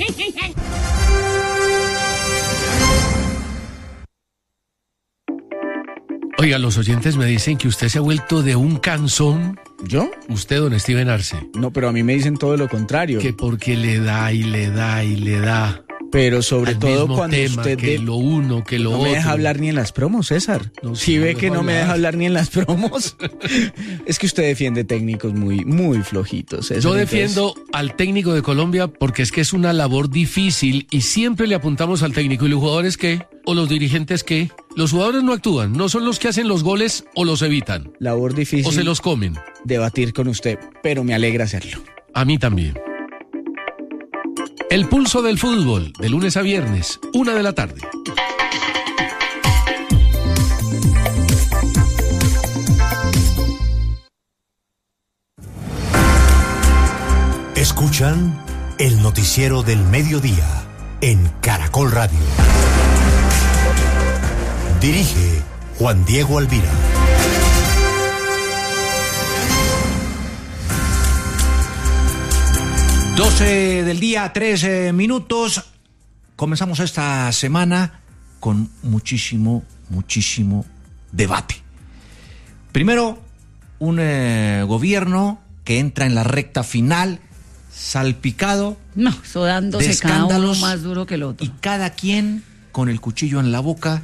Oiga, los oyentes me dicen que usted se ha vuelto de un cansón. ¿Yo? Usted, don Steven Arce. No, pero a mí me dicen todo lo contrario. Que porque le da y le da y le da. Pero sobre al todo mismo cuando tema, usted que de- lo uno, que lo no otro. me deja hablar ni en las promos, César. No, si sí, ve no que dejo no me hablar. deja hablar ni en las promos, es que usted defiende técnicos muy, muy flojitos, César. Yo Entonces, defiendo al técnico de Colombia porque es que es una labor difícil y siempre le apuntamos al técnico. ¿Y los jugadores qué? ¿O los dirigentes qué? Los jugadores no actúan, no son los que hacen los goles o los evitan. labor difícil. O se los comen. Debatir con usted, pero me alegra hacerlo. A mí también. El pulso del fútbol, de lunes a viernes, una de la tarde. Escuchan el noticiero del mediodía en Caracol Radio. Dirige Juan Diego Alvira. doce del día, trece minutos. Comenzamos esta semana con muchísimo, muchísimo debate. Primero, un eh, gobierno que entra en la recta final, salpicado No, eso dándose de cada uno escándalos más duro que el otro. y cada quien con el cuchillo en la boca,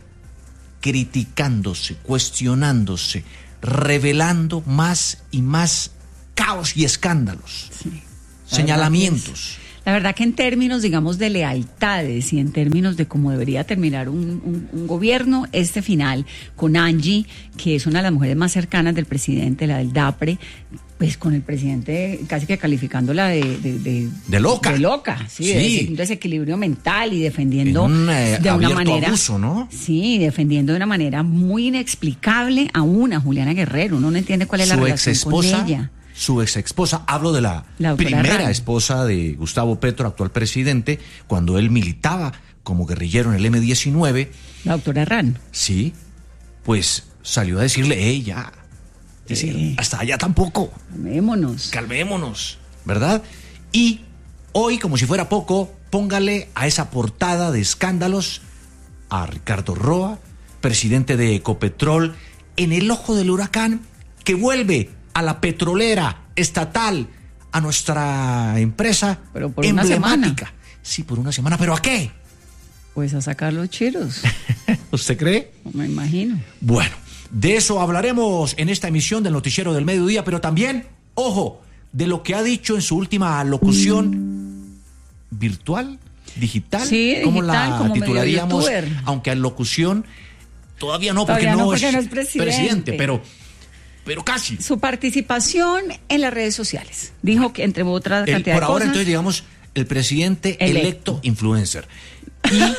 criticándose, cuestionándose, revelando más y más caos y escándalos, La señalamientos. verdad que es- La verdad que en términos, digamos, de lealtades y en términos de cómo debería terminar un, un- un gobierno, este final con Angie, que es una de las mujeres más cercanas del presidente, la del DAPRE, pues con el presidente casi que calificándola de... De, de, De loca. De loca, sí, Sí. de des- un desequilibrio mental y defendiendo En un, eh, de una abierto manera... abuso, ¿no? Sí, defendiendo de una manera muy inexplicable a una Juliana Guerrero. Uno no entiende cuál es la Su ex relación con esposa, ella. su ex esposa, hablo de la, La doctora primera Ryan. esposa de Gustavo Petro, actual presidente, cuando él militaba como guerrillero en el eme diecinueve. La doctora Ran. Sí, pues salió a decirle, ey, ya, decir, hasta allá tampoco. Calmémonos. Calmémonos, ¿verdad? Y hoy, como si fuera poco, póngale a esa portada de escándalos a Ricardo Roa, presidente de Ecopetrol, en el ojo del huracán, que vuelve a la petrolera estatal, a nuestra empresa Pero por una emblemática. Sí, por una semana, ¿pero a qué? Pues a sacar los chiros. ¿Usted cree? No me imagino. Bueno, de eso hablaremos en esta emisión del Noticiero del Mediodía, pero también, ojo, de lo que ha dicho en su última locución virtual, digital, Sí, ¿cómo digital, la como medio titularíamos? youtuber. Aunque en locución todavía no, porque, Todavía no, no, porque es no es presidente. pero, pero casi. Su participación en las redes sociales. Dijo que entre otras El- cantidad por de ahora, cosas. entonces, digamos, el presidente Electo. electo influencer. Y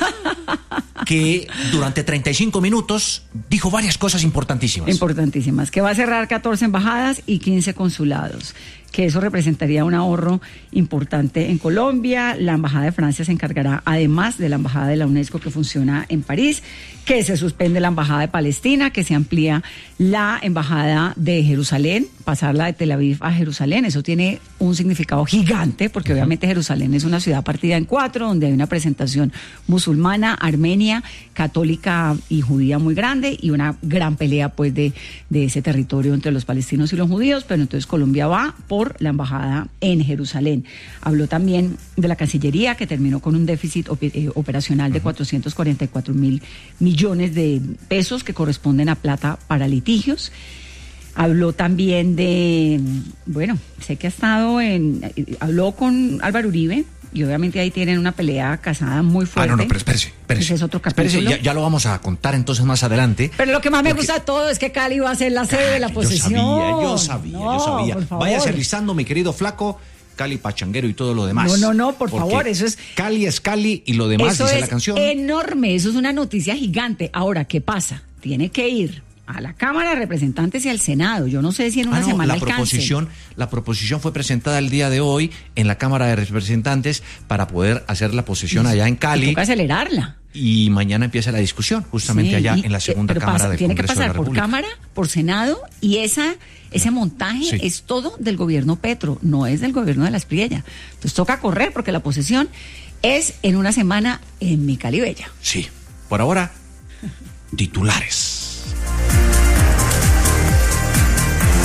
que durante treinta y cinco minutos dijo varias cosas importantísimas. Importantísimas, que va a cerrar catorce embajadas y quince consulados, que eso representaría un ahorro importante en Colombia. La Embajada de Francia se encargará, además de la Embajada de la UNESCO que funciona en París, que se suspende la Embajada de Palestina, que se amplía la Embajada de Jerusalén, pasarla de Tel Aviv a Jerusalén. Eso tiene un significado gigante, porque obviamente Jerusalén es una ciudad partida en cuatro, donde hay una presentación musulmana, armenia, católica y judía muy grande, y una gran pelea pues de, de ese territorio entre los palestinos y los judíos. Pero entonces Colombia va por la embajada en Jerusalén. Habló también de la Cancillería, que terminó con un déficit op- eh, operacional de cuatrocientos cuarenta y cuatro mil millones de pesos, que corresponden a plata para litigios. Habló también de, bueno, sé que ha estado en, eh, habló con Álvaro Uribe, y obviamente ahí tienen una pelea casada muy Ah, fuerte. no, no, pero espérese, espérese. Ese es otro Espérese, capítulo. ya, ya lo vamos a contar entonces más adelante. Pero lo que más me Porque- gusta de todo es que Cali va a ser la sede de la Yo posesión. sabía, yo sabía, No, yo sabía. por favor. Váyase alisando, mi querido flaco, Cali Pachanguero y todo lo demás. No, no, no, por Porque favor, eso es... Cali es Cali y lo demás, Eso dice es la canción. enorme, eso es una noticia gigante. Ahora, ¿qué pasa? Tiene que ir a la Cámara de Representantes y al Senado. Yo no sé si en una Ah, no, semana la alcance. proposición, la proposición fue presentada el día de hoy en la Cámara de Representantes para poder hacer la posesión allá en Cali. Toca acelerarla. Y mañana empieza la discusión, justamente Sí, allá y- en la segunda pero Cámara pasa- del Tiene Congreso que de la pasar por República. Cámara, por Senado, y esa ese montaje Sí. es todo del gobierno Petro, no es del gobierno de la Espriella. Entonces toca correr porque la posesión es en una semana en mi Cali Bella. Sí, por ahora, titulares.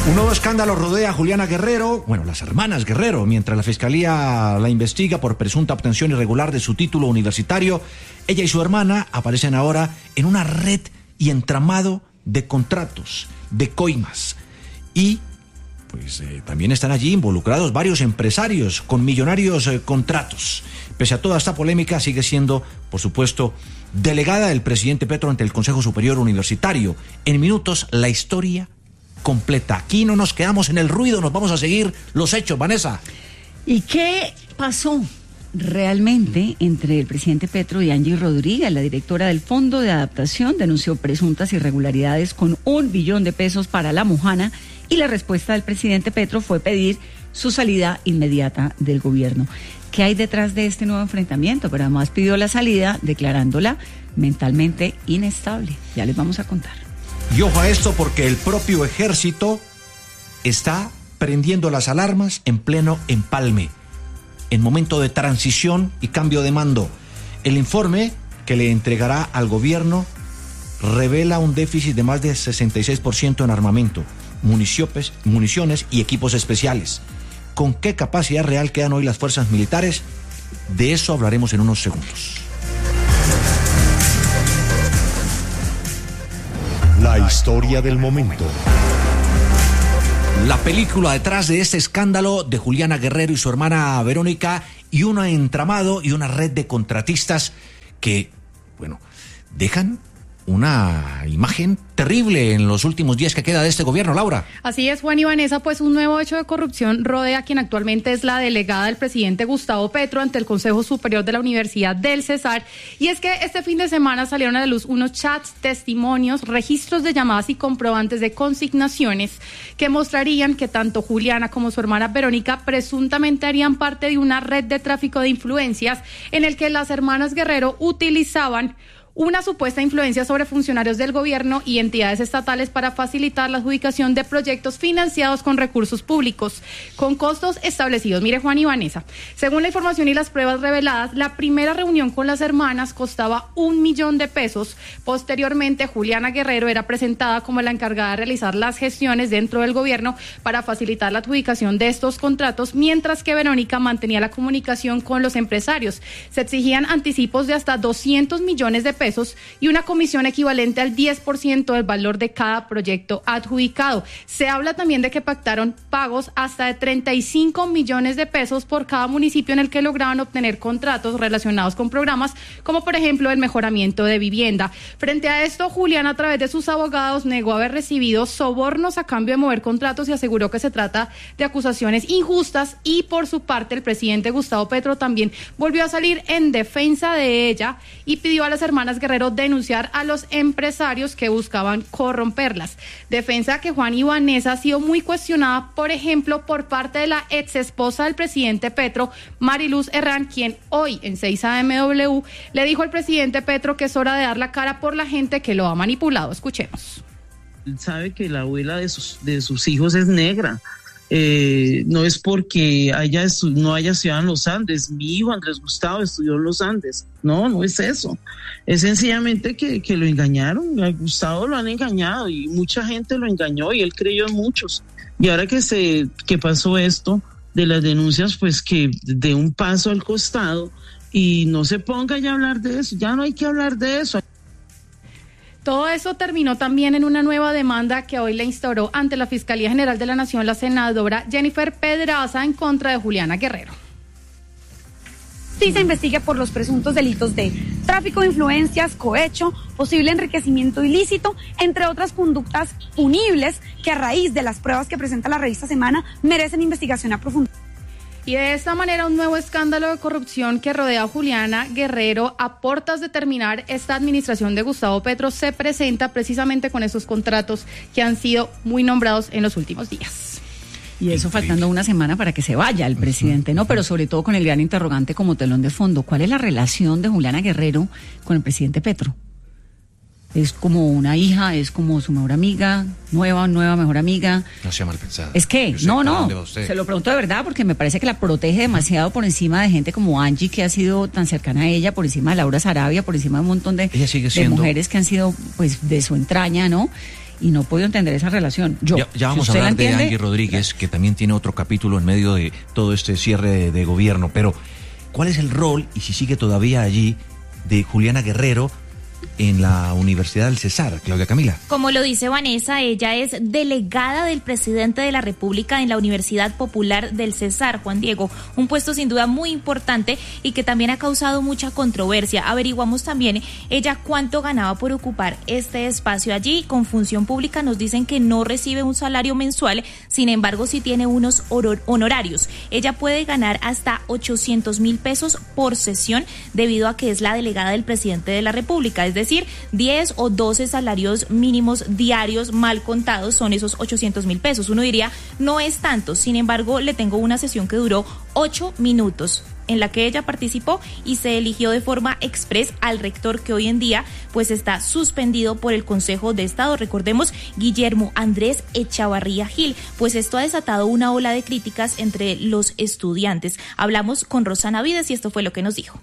Un nuevo escándalo rodea a Juliana Guerrero, bueno, las hermanas Guerrero, mientras la fiscalía la investiga por presunta obtención irregular de su título universitario. Ella y su hermana aparecen ahora en una red y entramado de contratos, de coimas. Y pues eh, también están allí involucrados varios empresarios con millonarios eh, contratos. Pese a toda esta polémica, sigue siendo, por supuesto, delegada del presidente Petro ante el Consejo Superior Universitario. En minutos, la historia completa. Aquí no nos quedamos en el ruido, nos vamos a seguir los hechos, Vanessa. ¿Y qué pasó realmente entre el presidente Petro y Angie Rodríguez? La directora del Fondo de Adaptación denunció presuntas irregularidades con un billón de pesos para la Mojana, y la respuesta del presidente Petro fue pedir su salida inmediata del gobierno. ¿Qué hay detrás de este nuevo enfrentamiento? Pero además pidió la salida declarándola mentalmente inestable. Ya les vamos a contar. Y ojo a esto, porque el propio ejército está prendiendo las alarmas en pleno empalme, en momento de transición y cambio de mando. El informe que le entregará al gobierno revela un déficit de más de sesenta y seis por ciento en armamento, municiones, municiones y equipos especiales. ¿Con qué capacidad real quedan hoy las fuerzas militares? De eso hablaremos en unos segundos. La historia del momento. La película detrás de este escándalo de Juliana Guerrero y su hermana Verónica, y un entramado y una red de contratistas que, bueno, dejan una imagen terrible en los últimos días que queda de este gobierno, Laura. Así es, Juan y Vanessa, pues un nuevo hecho de corrupción rodea a quien actualmente es la delegada del presidente Gustavo Petro ante el Consejo Superior de la Universidad del Cesar. Y es que este fin de semana salieron a la luz unos chats, testimonios, registros de llamadas y comprobantes de consignaciones que mostrarían que tanto Juliana como su hermana Verónica presuntamente harían parte de una red de tráfico de influencias en el que las hermanas Guerrero utilizaban una supuesta influencia sobre funcionarios del gobierno y entidades estatales para facilitar la adjudicación de proyectos financiados con recursos públicos, con costos establecidos. Mire, Juan y Vanessa, según la información y las pruebas reveladas, la primera reunión con las hermanas costaba un millón de pesos. Posteriormente, Juliana Guerrero era presentada como la encargada de realizar las gestiones dentro del gobierno para facilitar la adjudicación de estos contratos, mientras que Verónica mantenía la comunicación con los empresarios. Se exigían anticipos de hasta doscientos millones de pesos y una comisión equivalente al diez por ciento del valor de cada proyecto adjudicado. Se habla también de que pactaron pagos hasta de treinta y cinco millones de pesos por cada municipio en el que lograban obtener contratos relacionados con programas como por ejemplo el mejoramiento de vivienda. Frente a esto, Juliana, a través de sus abogados, negó haber recibido sobornos a cambio de mover contratos y aseguró que se trata de acusaciones injustas. Y por su parte, el presidente Gustavo Petro también volvió a salir en defensa de ella y pidió a las hermanas Guerrero denunciar a los empresarios que buscaban corromperlas. Defensa que, Juan y Vanessa, ha sido muy cuestionada, por ejemplo, por parte de la ex esposa del presidente Petro, Mariluz Herrán, quien hoy en seis A M W le dijo al presidente Petro que es hora de dar la cara por la gente que lo ha manipulado. Escuchemos. Él sabe que la abuela de sus, de sus hijos es negra. Eh, no es porque haya estu- no haya estudiado en los Andes. Mi hijo Andrés Gustavo estudió en los Andes. No, no es eso. Es sencillamente que, que lo engañaron. A Gustavo lo han engañado y mucha gente lo engañó y él creyó en muchos. Y ahora que se que pasó esto de las denuncias, pues que dé un paso al costado y no se ponga ya a hablar de eso. Ya no hay que hablar de eso. Todo eso terminó también en una nueva demanda que hoy le instauró ante la Fiscalía General de la Nación la senadora Jennifer Pedraza en contra de Juliana Guerrero. Sí se investigue por los presuntos delitos de tráfico de influencias, cohecho, posible enriquecimiento ilícito, entre otras conductas punibles que a raíz de las pruebas que presenta la revista Semana merecen investigación a profundidad. Y de esta manera un nuevo escándalo de corrupción que rodea a Juliana Guerrero a portas de terminar esta administración de Gustavo Petro se presenta precisamente con esos contratos que han sido muy nombrados en los últimos días. Y eso faltando una semana para que se vaya el presidente, ¿no? Pero sobre todo con el gran interrogante como telón de fondo. ¿Cuál es la relación de Juliana Guerrero con el presidente Petro? Es como una hija, es como su mejor amiga, nueva, nueva mejor amiga. No sea mal pensada. Es que, no, no, se lo pregunto de verdad porque me parece que la protege demasiado por encima de gente como Angie, que ha sido tan cercana a ella, por encima de Laura Sarabia, por encima de un montón de, ella sigue de siendo... mujeres que han sido pues de su entraña, ¿no? y no puedo entender esa relación. Yo, ya, ya vamos si a hablar de entiende, Angie Rodríguez, que también tiene otro capítulo en medio de todo este cierre de, de gobierno, pero ¿cuál es el rol, y si sigue todavía allí, de Juliana Guerrero en la Universidad del Cesar, Claudia Camila? Como lo dice Vanessa, ella es delegada del presidente de la República en la Universidad Popular del Cesar, Juan Diego, un puesto sin duda muy importante y que también ha causado mucha controversia. Averiguamos también ella cuánto ganaba por ocupar este espacio allí. Con función pública nos dicen que no recibe un salario mensual, sin embargo sí tiene unos honorarios. Ella puede ganar hasta ochocientos mil pesos por sesión debido a que es la delegada del presidente de la República. Es decir, diez o doce salarios mínimos diarios mal contados son esos ochocientos mil pesos. Uno diría, no es tanto. Sin embargo, le tengo una sesión que duró ocho minutos en la que ella participó y se eligió de forma express al rector, que hoy en día pues está suspendido por el Consejo de Estado. Recordemos, Guillermo Andrés Echavarría Gil. Pues esto ha desatado una ola de críticas entre los estudiantes. Hablamos con Rosana Vides y esto fue lo que nos dijo.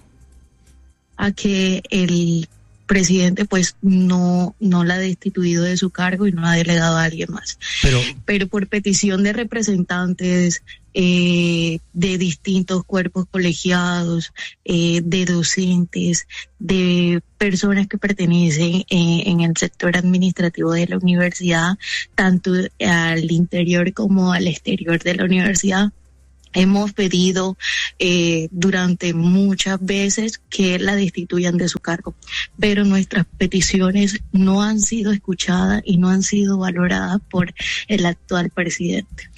A que el presidente pues no no la ha destituido de su cargo y no ha delegado a alguien más. Pero, Pero por petición de representantes eh, de distintos cuerpos colegiados, eh, de docentes, de personas que pertenecen eh, en el sector administrativo de la universidad, tanto al interior como al exterior de la universidad, hemos pedido eh, durante muchas veces que la destituyan de su cargo, pero nuestras peticiones no han sido escuchadas y no han sido valoradas por el actual presidente.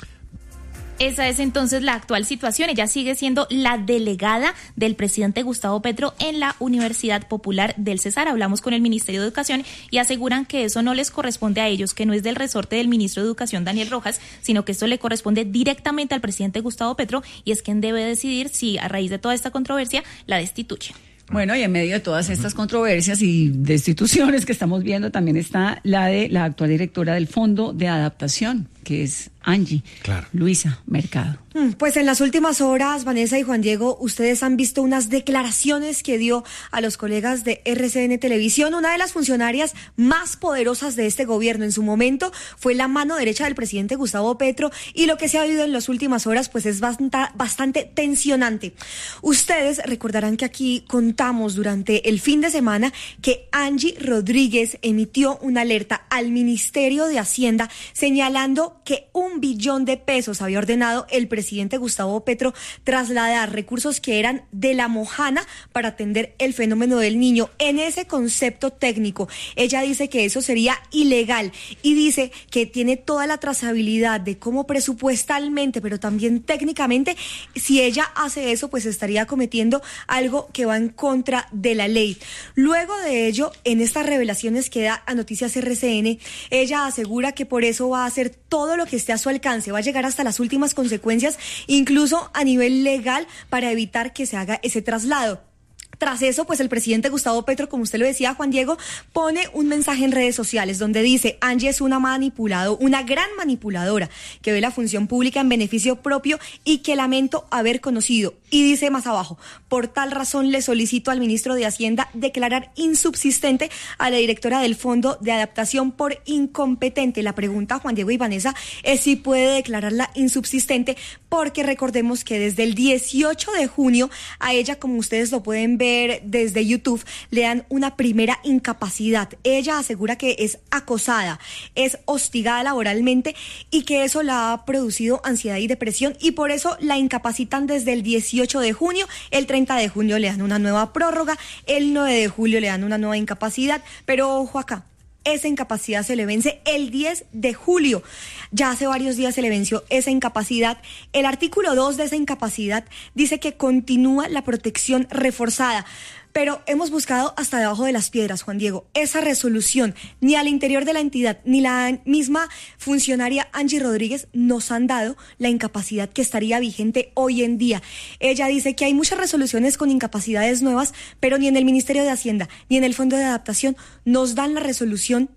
Esa es entonces la actual situación. Ella sigue siendo la delegada del presidente Gustavo Petro en la Universidad Popular del Cesar. Hablamos con el Ministerio de Educación y aseguran que eso no les corresponde a ellos, que no es del resorte del ministro de Educación, Daniel Rojas, sino que esto le corresponde directamente al presidente Gustavo Petro y es quien debe decidir si a raíz de toda esta controversia la destituye. Bueno, y en medio de todas estas controversias y destituciones que estamos viendo, también está la de la actual directora del Fondo de Adaptación, que es Angie, claro. Luisa Mercado. Pues en las últimas horas, Vanessa y Juan Diego, ustedes han visto unas declaraciones que dio a los colegas de R C N Televisión. Una de las funcionarias más poderosas de este gobierno en su momento fue la mano derecha del presidente Gustavo Petro, y lo que se ha oído en las últimas horas pues es bastante, bastante tensionante. Ustedes recordarán que aquí contamos durante el fin de semana que Angie Rodríguez emitió una alerta al Ministerio de Hacienda señalando que un billón de pesos había ordenado el presidente Gustavo Petro trasladar recursos que eran de la Mojana para atender el fenómeno del niño. En ese concepto técnico, ella dice que eso sería ilegal y dice que tiene toda la trazabilidad de cómo presupuestalmente, pero también técnicamente, si ella hace eso, pues estaría cometiendo algo que va en contra de la ley. Luego de ello, en estas revelaciones que da a Noticias R C N, ella asegura que por eso va a hacer todo lo que esté a su alcance, va a llegar hasta las últimas consecuencias, incluso a nivel legal, para evitar que se haga ese traslado. Tras eso, pues el presidente Gustavo Petro, como usted lo decía, Juan Diego, pone un mensaje en redes sociales donde dice: Angie es una manipulado, una gran manipuladora que ve la función pública en beneficio propio y que lamento haber conocido. Y dice más abajo: por tal razón le solicito al ministro de Hacienda declarar insubsistente a la directora del Fondo de Adaptación por incompetente. La pregunta, Juan Diego y Vanessa, es si puede declararla insubsistente, porque recordemos que desde el dieciocho de junio a ella, como ustedes lo pueden ver desde YouTube, le dan una primera incapacidad. Ella asegura que es acosada, es hostigada laboralmente y que eso la ha producido ansiedad y depresión, y por eso la incapacitan desde el dieciocho de junio. El treinta de junio le dan una nueva prórroga, el nueve de julio le dan una nueva incapacidad, pero ojo acá, esa incapacidad se le vence el diez de julio. Ya hace varios días se le venció esa incapacidad. El artículo dos de esa incapacidad dice que continúa la protección reforzada. Pero hemos buscado hasta debajo de las piedras, Juan Diego, esa resolución. Ni al interior de la entidad, ni la misma funcionaria Angie Rodríguez nos han dado la incapacidad que estaría vigente hoy en día. Ella dice que hay muchas resoluciones con incapacidades nuevas, pero ni en el Ministerio de Hacienda, ni en el Fondo de Adaptación nos dan la resolución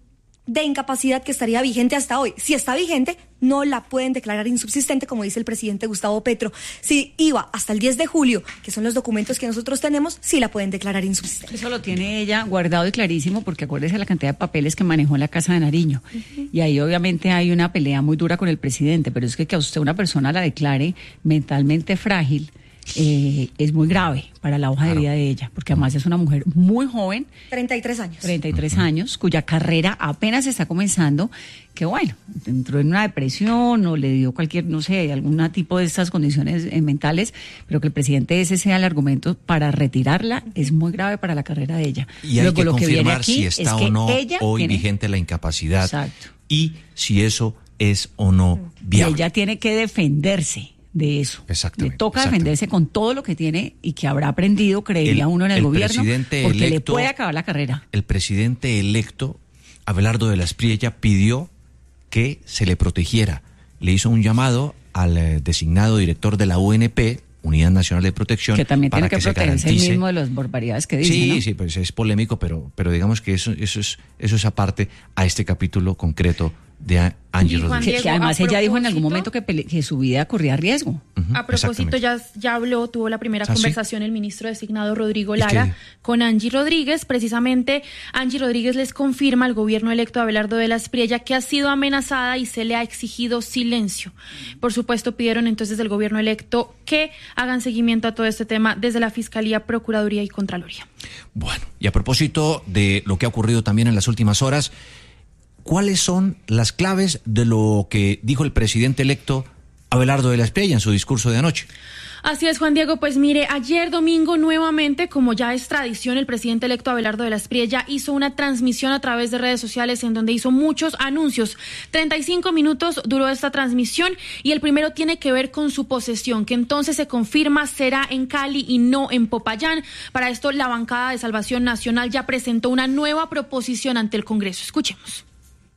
de incapacidad que estaría vigente hasta hoy. Si está vigente, no la pueden declarar insubsistente, como dice el presidente Gustavo Petro. Si iba hasta el diez de julio, que son los documentos que nosotros tenemos, sí la pueden declarar insubsistente. Eso lo tiene ella guardado y clarísimo, porque acuérdese la cantidad de papeles que manejó en la Casa de Nariño. Uh-huh. Y ahí obviamente hay una pelea muy dura con el presidente, pero es que que a usted una persona la declare mentalmente frágil, Eh, es muy grave para la hoja claro. de vida de ella, porque además es una mujer muy joven, treinta y tres años, treinta y tres uh-huh. años, cuya carrera apenas está comenzando, que bueno, entró en una depresión o le dio cualquier, no sé, algún tipo de estas condiciones eh, mentales, pero que el presidente ese sea el argumento para retirarla es muy grave para la carrera de ella. Y hay Luego, que lo confirmar que viene aquí si está es o no hoy tiene... vigente la incapacidad. Exacto. Y si eso es o no viable. Y ella tiene que defenderse de eso. Exactamente. Le toca exactamente. defenderse con todo lo que tiene y que habrá aprendido, creería el, uno en el, el gobierno, porque electo, le puede acabar la carrera. El presidente electo, Abelardo de la Espriella, pidió que se le protegiera. Le hizo un llamado al eh, designado director de la U N P, Unidad Nacional de Protección, que también para tiene que, que protegerse el mismo de las barbaridades que dice. Sí, ¿no? sí, pues es polémico, pero, pero digamos que eso, eso es, eso es aparte a este capítulo concreto de Angie Rodríguez. Que, que además ella dijo en algún momento que, pele- que su vida corría riesgo. Uh-huh, a propósito, ya, ya habló, tuvo la primera ¿Ah, conversación sí? el ministro designado Rodrigo Lara con Angie Rodríguez. Precisamente, Angie Rodríguez les confirma al gobierno electo Abelardo de la Espriella que ha sido amenazada y se le ha exigido silencio. Por supuesto, pidieron entonces del gobierno electo que hagan seguimiento a todo este tema desde la Fiscalía, Procuraduría y Contraloría. Bueno, y a propósito de lo que ha ocurrido también en las últimas horas, ¿cuáles son las claves de lo que dijo el presidente electo Abelardo de la Espriella en su discurso de anoche? Así es, Juan Diego. Pues mire, ayer domingo nuevamente, como ya es tradición, el presidente electo Abelardo de la Espriella hizo una transmisión a través de redes sociales en donde hizo muchos anuncios. treinta y cinco minutos duró esta transmisión y el primero tiene que ver con su posesión, que entonces se confirma será en Cali y no en Popayán. Para esto, la bancada de Salvación Nacional ya presentó una nueva proposición ante el Congreso. Escuchemos.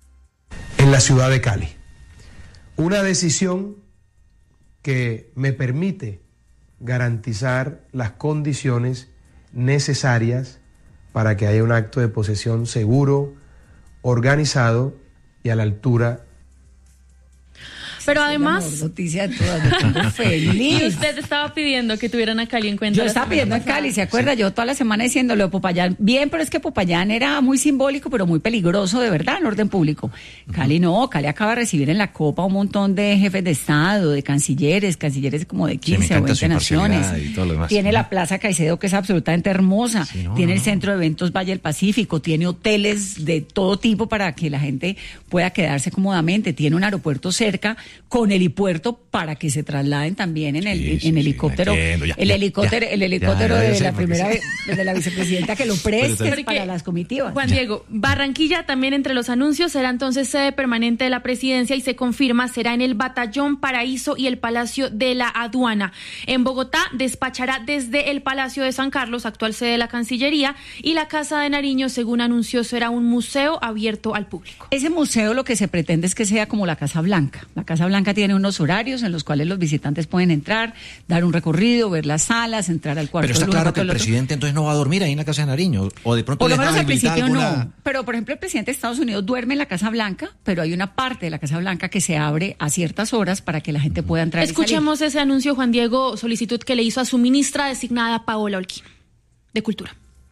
En la ciudad de Cali. Una decisión que me permite garantizar las condiciones necesarias para que haya un acto de posesión seguro, organizado y a la altura. Pero además, es la mejor noticia de todas, me pongo feliz. Y usted estaba pidiendo que tuvieran a Cali en cuenta. Yo estaba pidiendo a Cali, ¿se acuerda? Sí. Yo toda la semana diciéndole a Popayán, bien, pero es que Popayán era muy simbólico, pero muy peligroso de verdad en orden público. Uh-huh. Cali no, Cali acaba de recibir en la Copa un montón de jefes de Estado, de cancilleres, cancilleres como de quince o veinte naciones. Tiene la Plaza Caicedo, que es absolutamente hermosa. Sí, no, tiene no, el Centro de Eventos Valle del Pacífico, tiene hoteles de todo tipo para que la gente pueda quedarse cómodamente, tiene un aeropuerto cerca con helipuerto para que se trasladen también en el sí, sí, en helicóptero sí, entiendo, ya, el, ya, helicóptero ya, el helicóptero ya, ya, de la primera vez de la vicepresidenta que lo preste para las comitivas. Juan Diego, Barranquilla también entre los anuncios será entonces sede permanente de la presidencia y se confirma será en el Batallón Paraíso y el Palacio de la Aduana. En Bogotá despachará desde el Palacio de San Carlos, actual sede de la Cancillería, y la Casa de Nariño, según anunció, será un museo abierto al público. Ese museo lo que se pretende es que sea como la Casa Blanca. La Casa Blanca tiene unos horarios en los cuales los visitantes pueden entrar, dar un recorrido, ver las salas, entrar al cuarto. Pero está del claro uno, que el presidente entonces no va a dormir ahí en la Casa de Nariño, o de pronto por lo les menos van a al principio alguna... no. Pero por ejemplo el presidente de Estados Unidos duerme en la Casa Blanca, pero hay una parte de la Casa Blanca que se abre a ciertas horas para que la gente pueda entrar. Escuchemos ese anuncio, Juan Diego, solicitud que le hizo a su ministra designada Paola Holguín, de Cultura.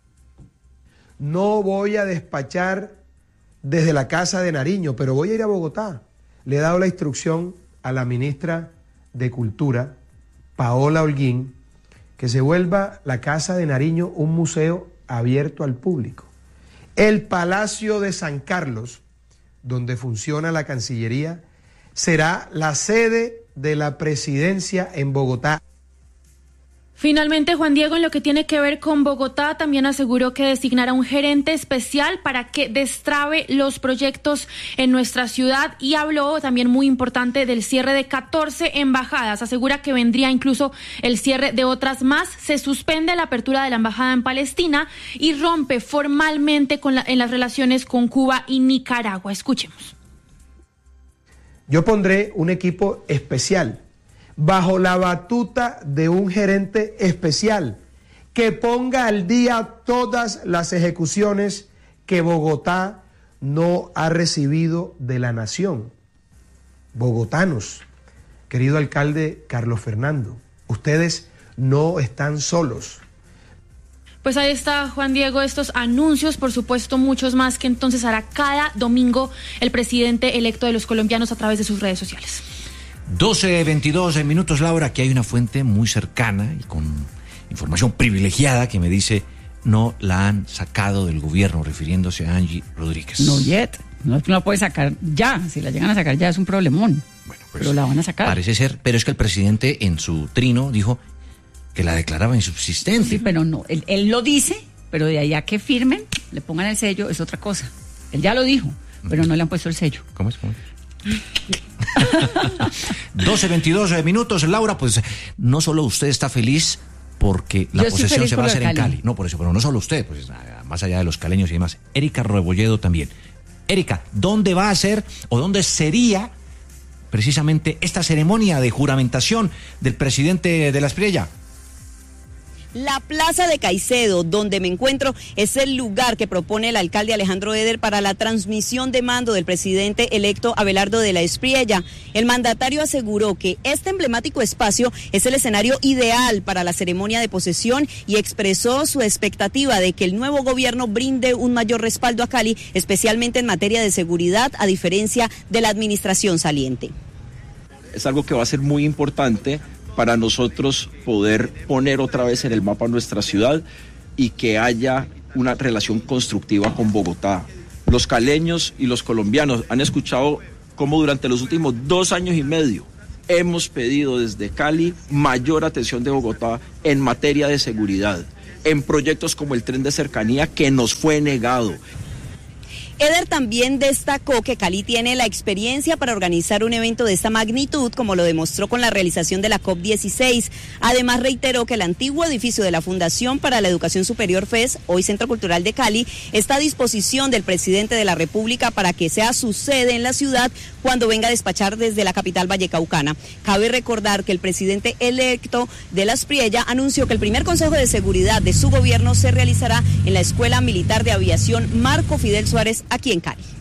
No voy a despachar desde la Casa de Nariño, pero voy a ir a Bogotá. Le he dado la instrucción a la ministra de Cultura, Paola Holguín, que se vuelva la Casa de Nariño un museo abierto al público. El Palacio de San Carlos, donde funciona la Cancillería, será la sede de la presidencia en Bogotá. Finalmente, Juan Diego, en lo que tiene que ver con Bogotá, también aseguró que designará un gerente especial para que destrabe los proyectos en nuestra ciudad y habló también muy importante del cierre de catorce embajadas. Asegura que vendría incluso el cierre de otras más. Se suspende la apertura de la embajada en Palestina y rompe formalmente con la, en las relaciones con Cuba y Nicaragua. Escuchemos. Yo pondré un equipo especial bajo la batuta de un gerente especial que ponga al día todas las ejecuciones que Bogotá no ha recibido de la nación. Bogotanos, querido alcalde Carlos Fernando, ustedes no están solos. Pues ahí está, Juan Diego, estos anuncios, por supuesto muchos más que entonces hará cada domingo el presidente electo de los colombianos a través de sus redes sociales. doce veintidós minutos, Laura. Aquí hay una fuente muy cercana y con información privilegiada que me dice no la han sacado del gobierno, refiriéndose a Angie Rodríguez. No yet, no, no la puede sacar ya, si la llegan a sacar ya es un problemón, bueno, pues, pero la van a sacar. Parece ser, pero es que el presidente en su trino dijo que la declaraba insubsistente. Sí, pero no, él, él lo dice, pero de allá que firmen, le pongan el sello, es otra cosa. Él ya lo dijo, pero no le han puesto el sello. ¿Cómo es? ¿Cómo es? doce veintidós minutos, Laura, pues no solo usted está feliz porque la Yo posesión se va a hacer Cali. en Cali. No, por eso, pero no solo usted, pues más allá de los caleños y demás. Erika Rebolledo también. Erika, ¿dónde va a ser o dónde sería precisamente esta ceremonia de juramentación del presidente de la Espriella? La Plaza de Caicedo, donde me encuentro, es el lugar que propone el alcalde Alejandro Eder para la transmisión de mando del presidente electo Abelardo de la Espriella. El mandatario aseguró que este emblemático espacio es el escenario ideal para la ceremonia de posesión y expresó su expectativa de que el nuevo gobierno brinde un mayor respaldo a Cali, especialmente en materia de seguridad, a diferencia de la administración saliente. Es algo que va a ser muy importante para nosotros poder poner otra vez en el mapa nuestra ciudad y que haya una relación constructiva con Bogotá. Los caleños y los colombianos han escuchado cómo durante los últimos dos años y medio hemos pedido desde Cali mayor atención de Bogotá en materia de seguridad, en proyectos como el tren de cercanía que nos fue negado. Eder también destacó que Cali tiene la experiencia para organizar un evento de esta magnitud, como lo demostró con la realización de la COP dieciséis. Además, reiteró que el antiguo edificio de la Fundación para la Educación Superior F E S, hoy Centro Cultural de Cali, está a disposición del presidente de la República para que sea su sede en la ciudad cuando venga a despachar desde la capital vallecaucana. Cabe recordar que el presidente electo de la Espriella anunció que el primer Consejo de Seguridad de su gobierno se realizará en la Escuela Militar de Aviación Marco Fidel Suárez, aquí en Cali.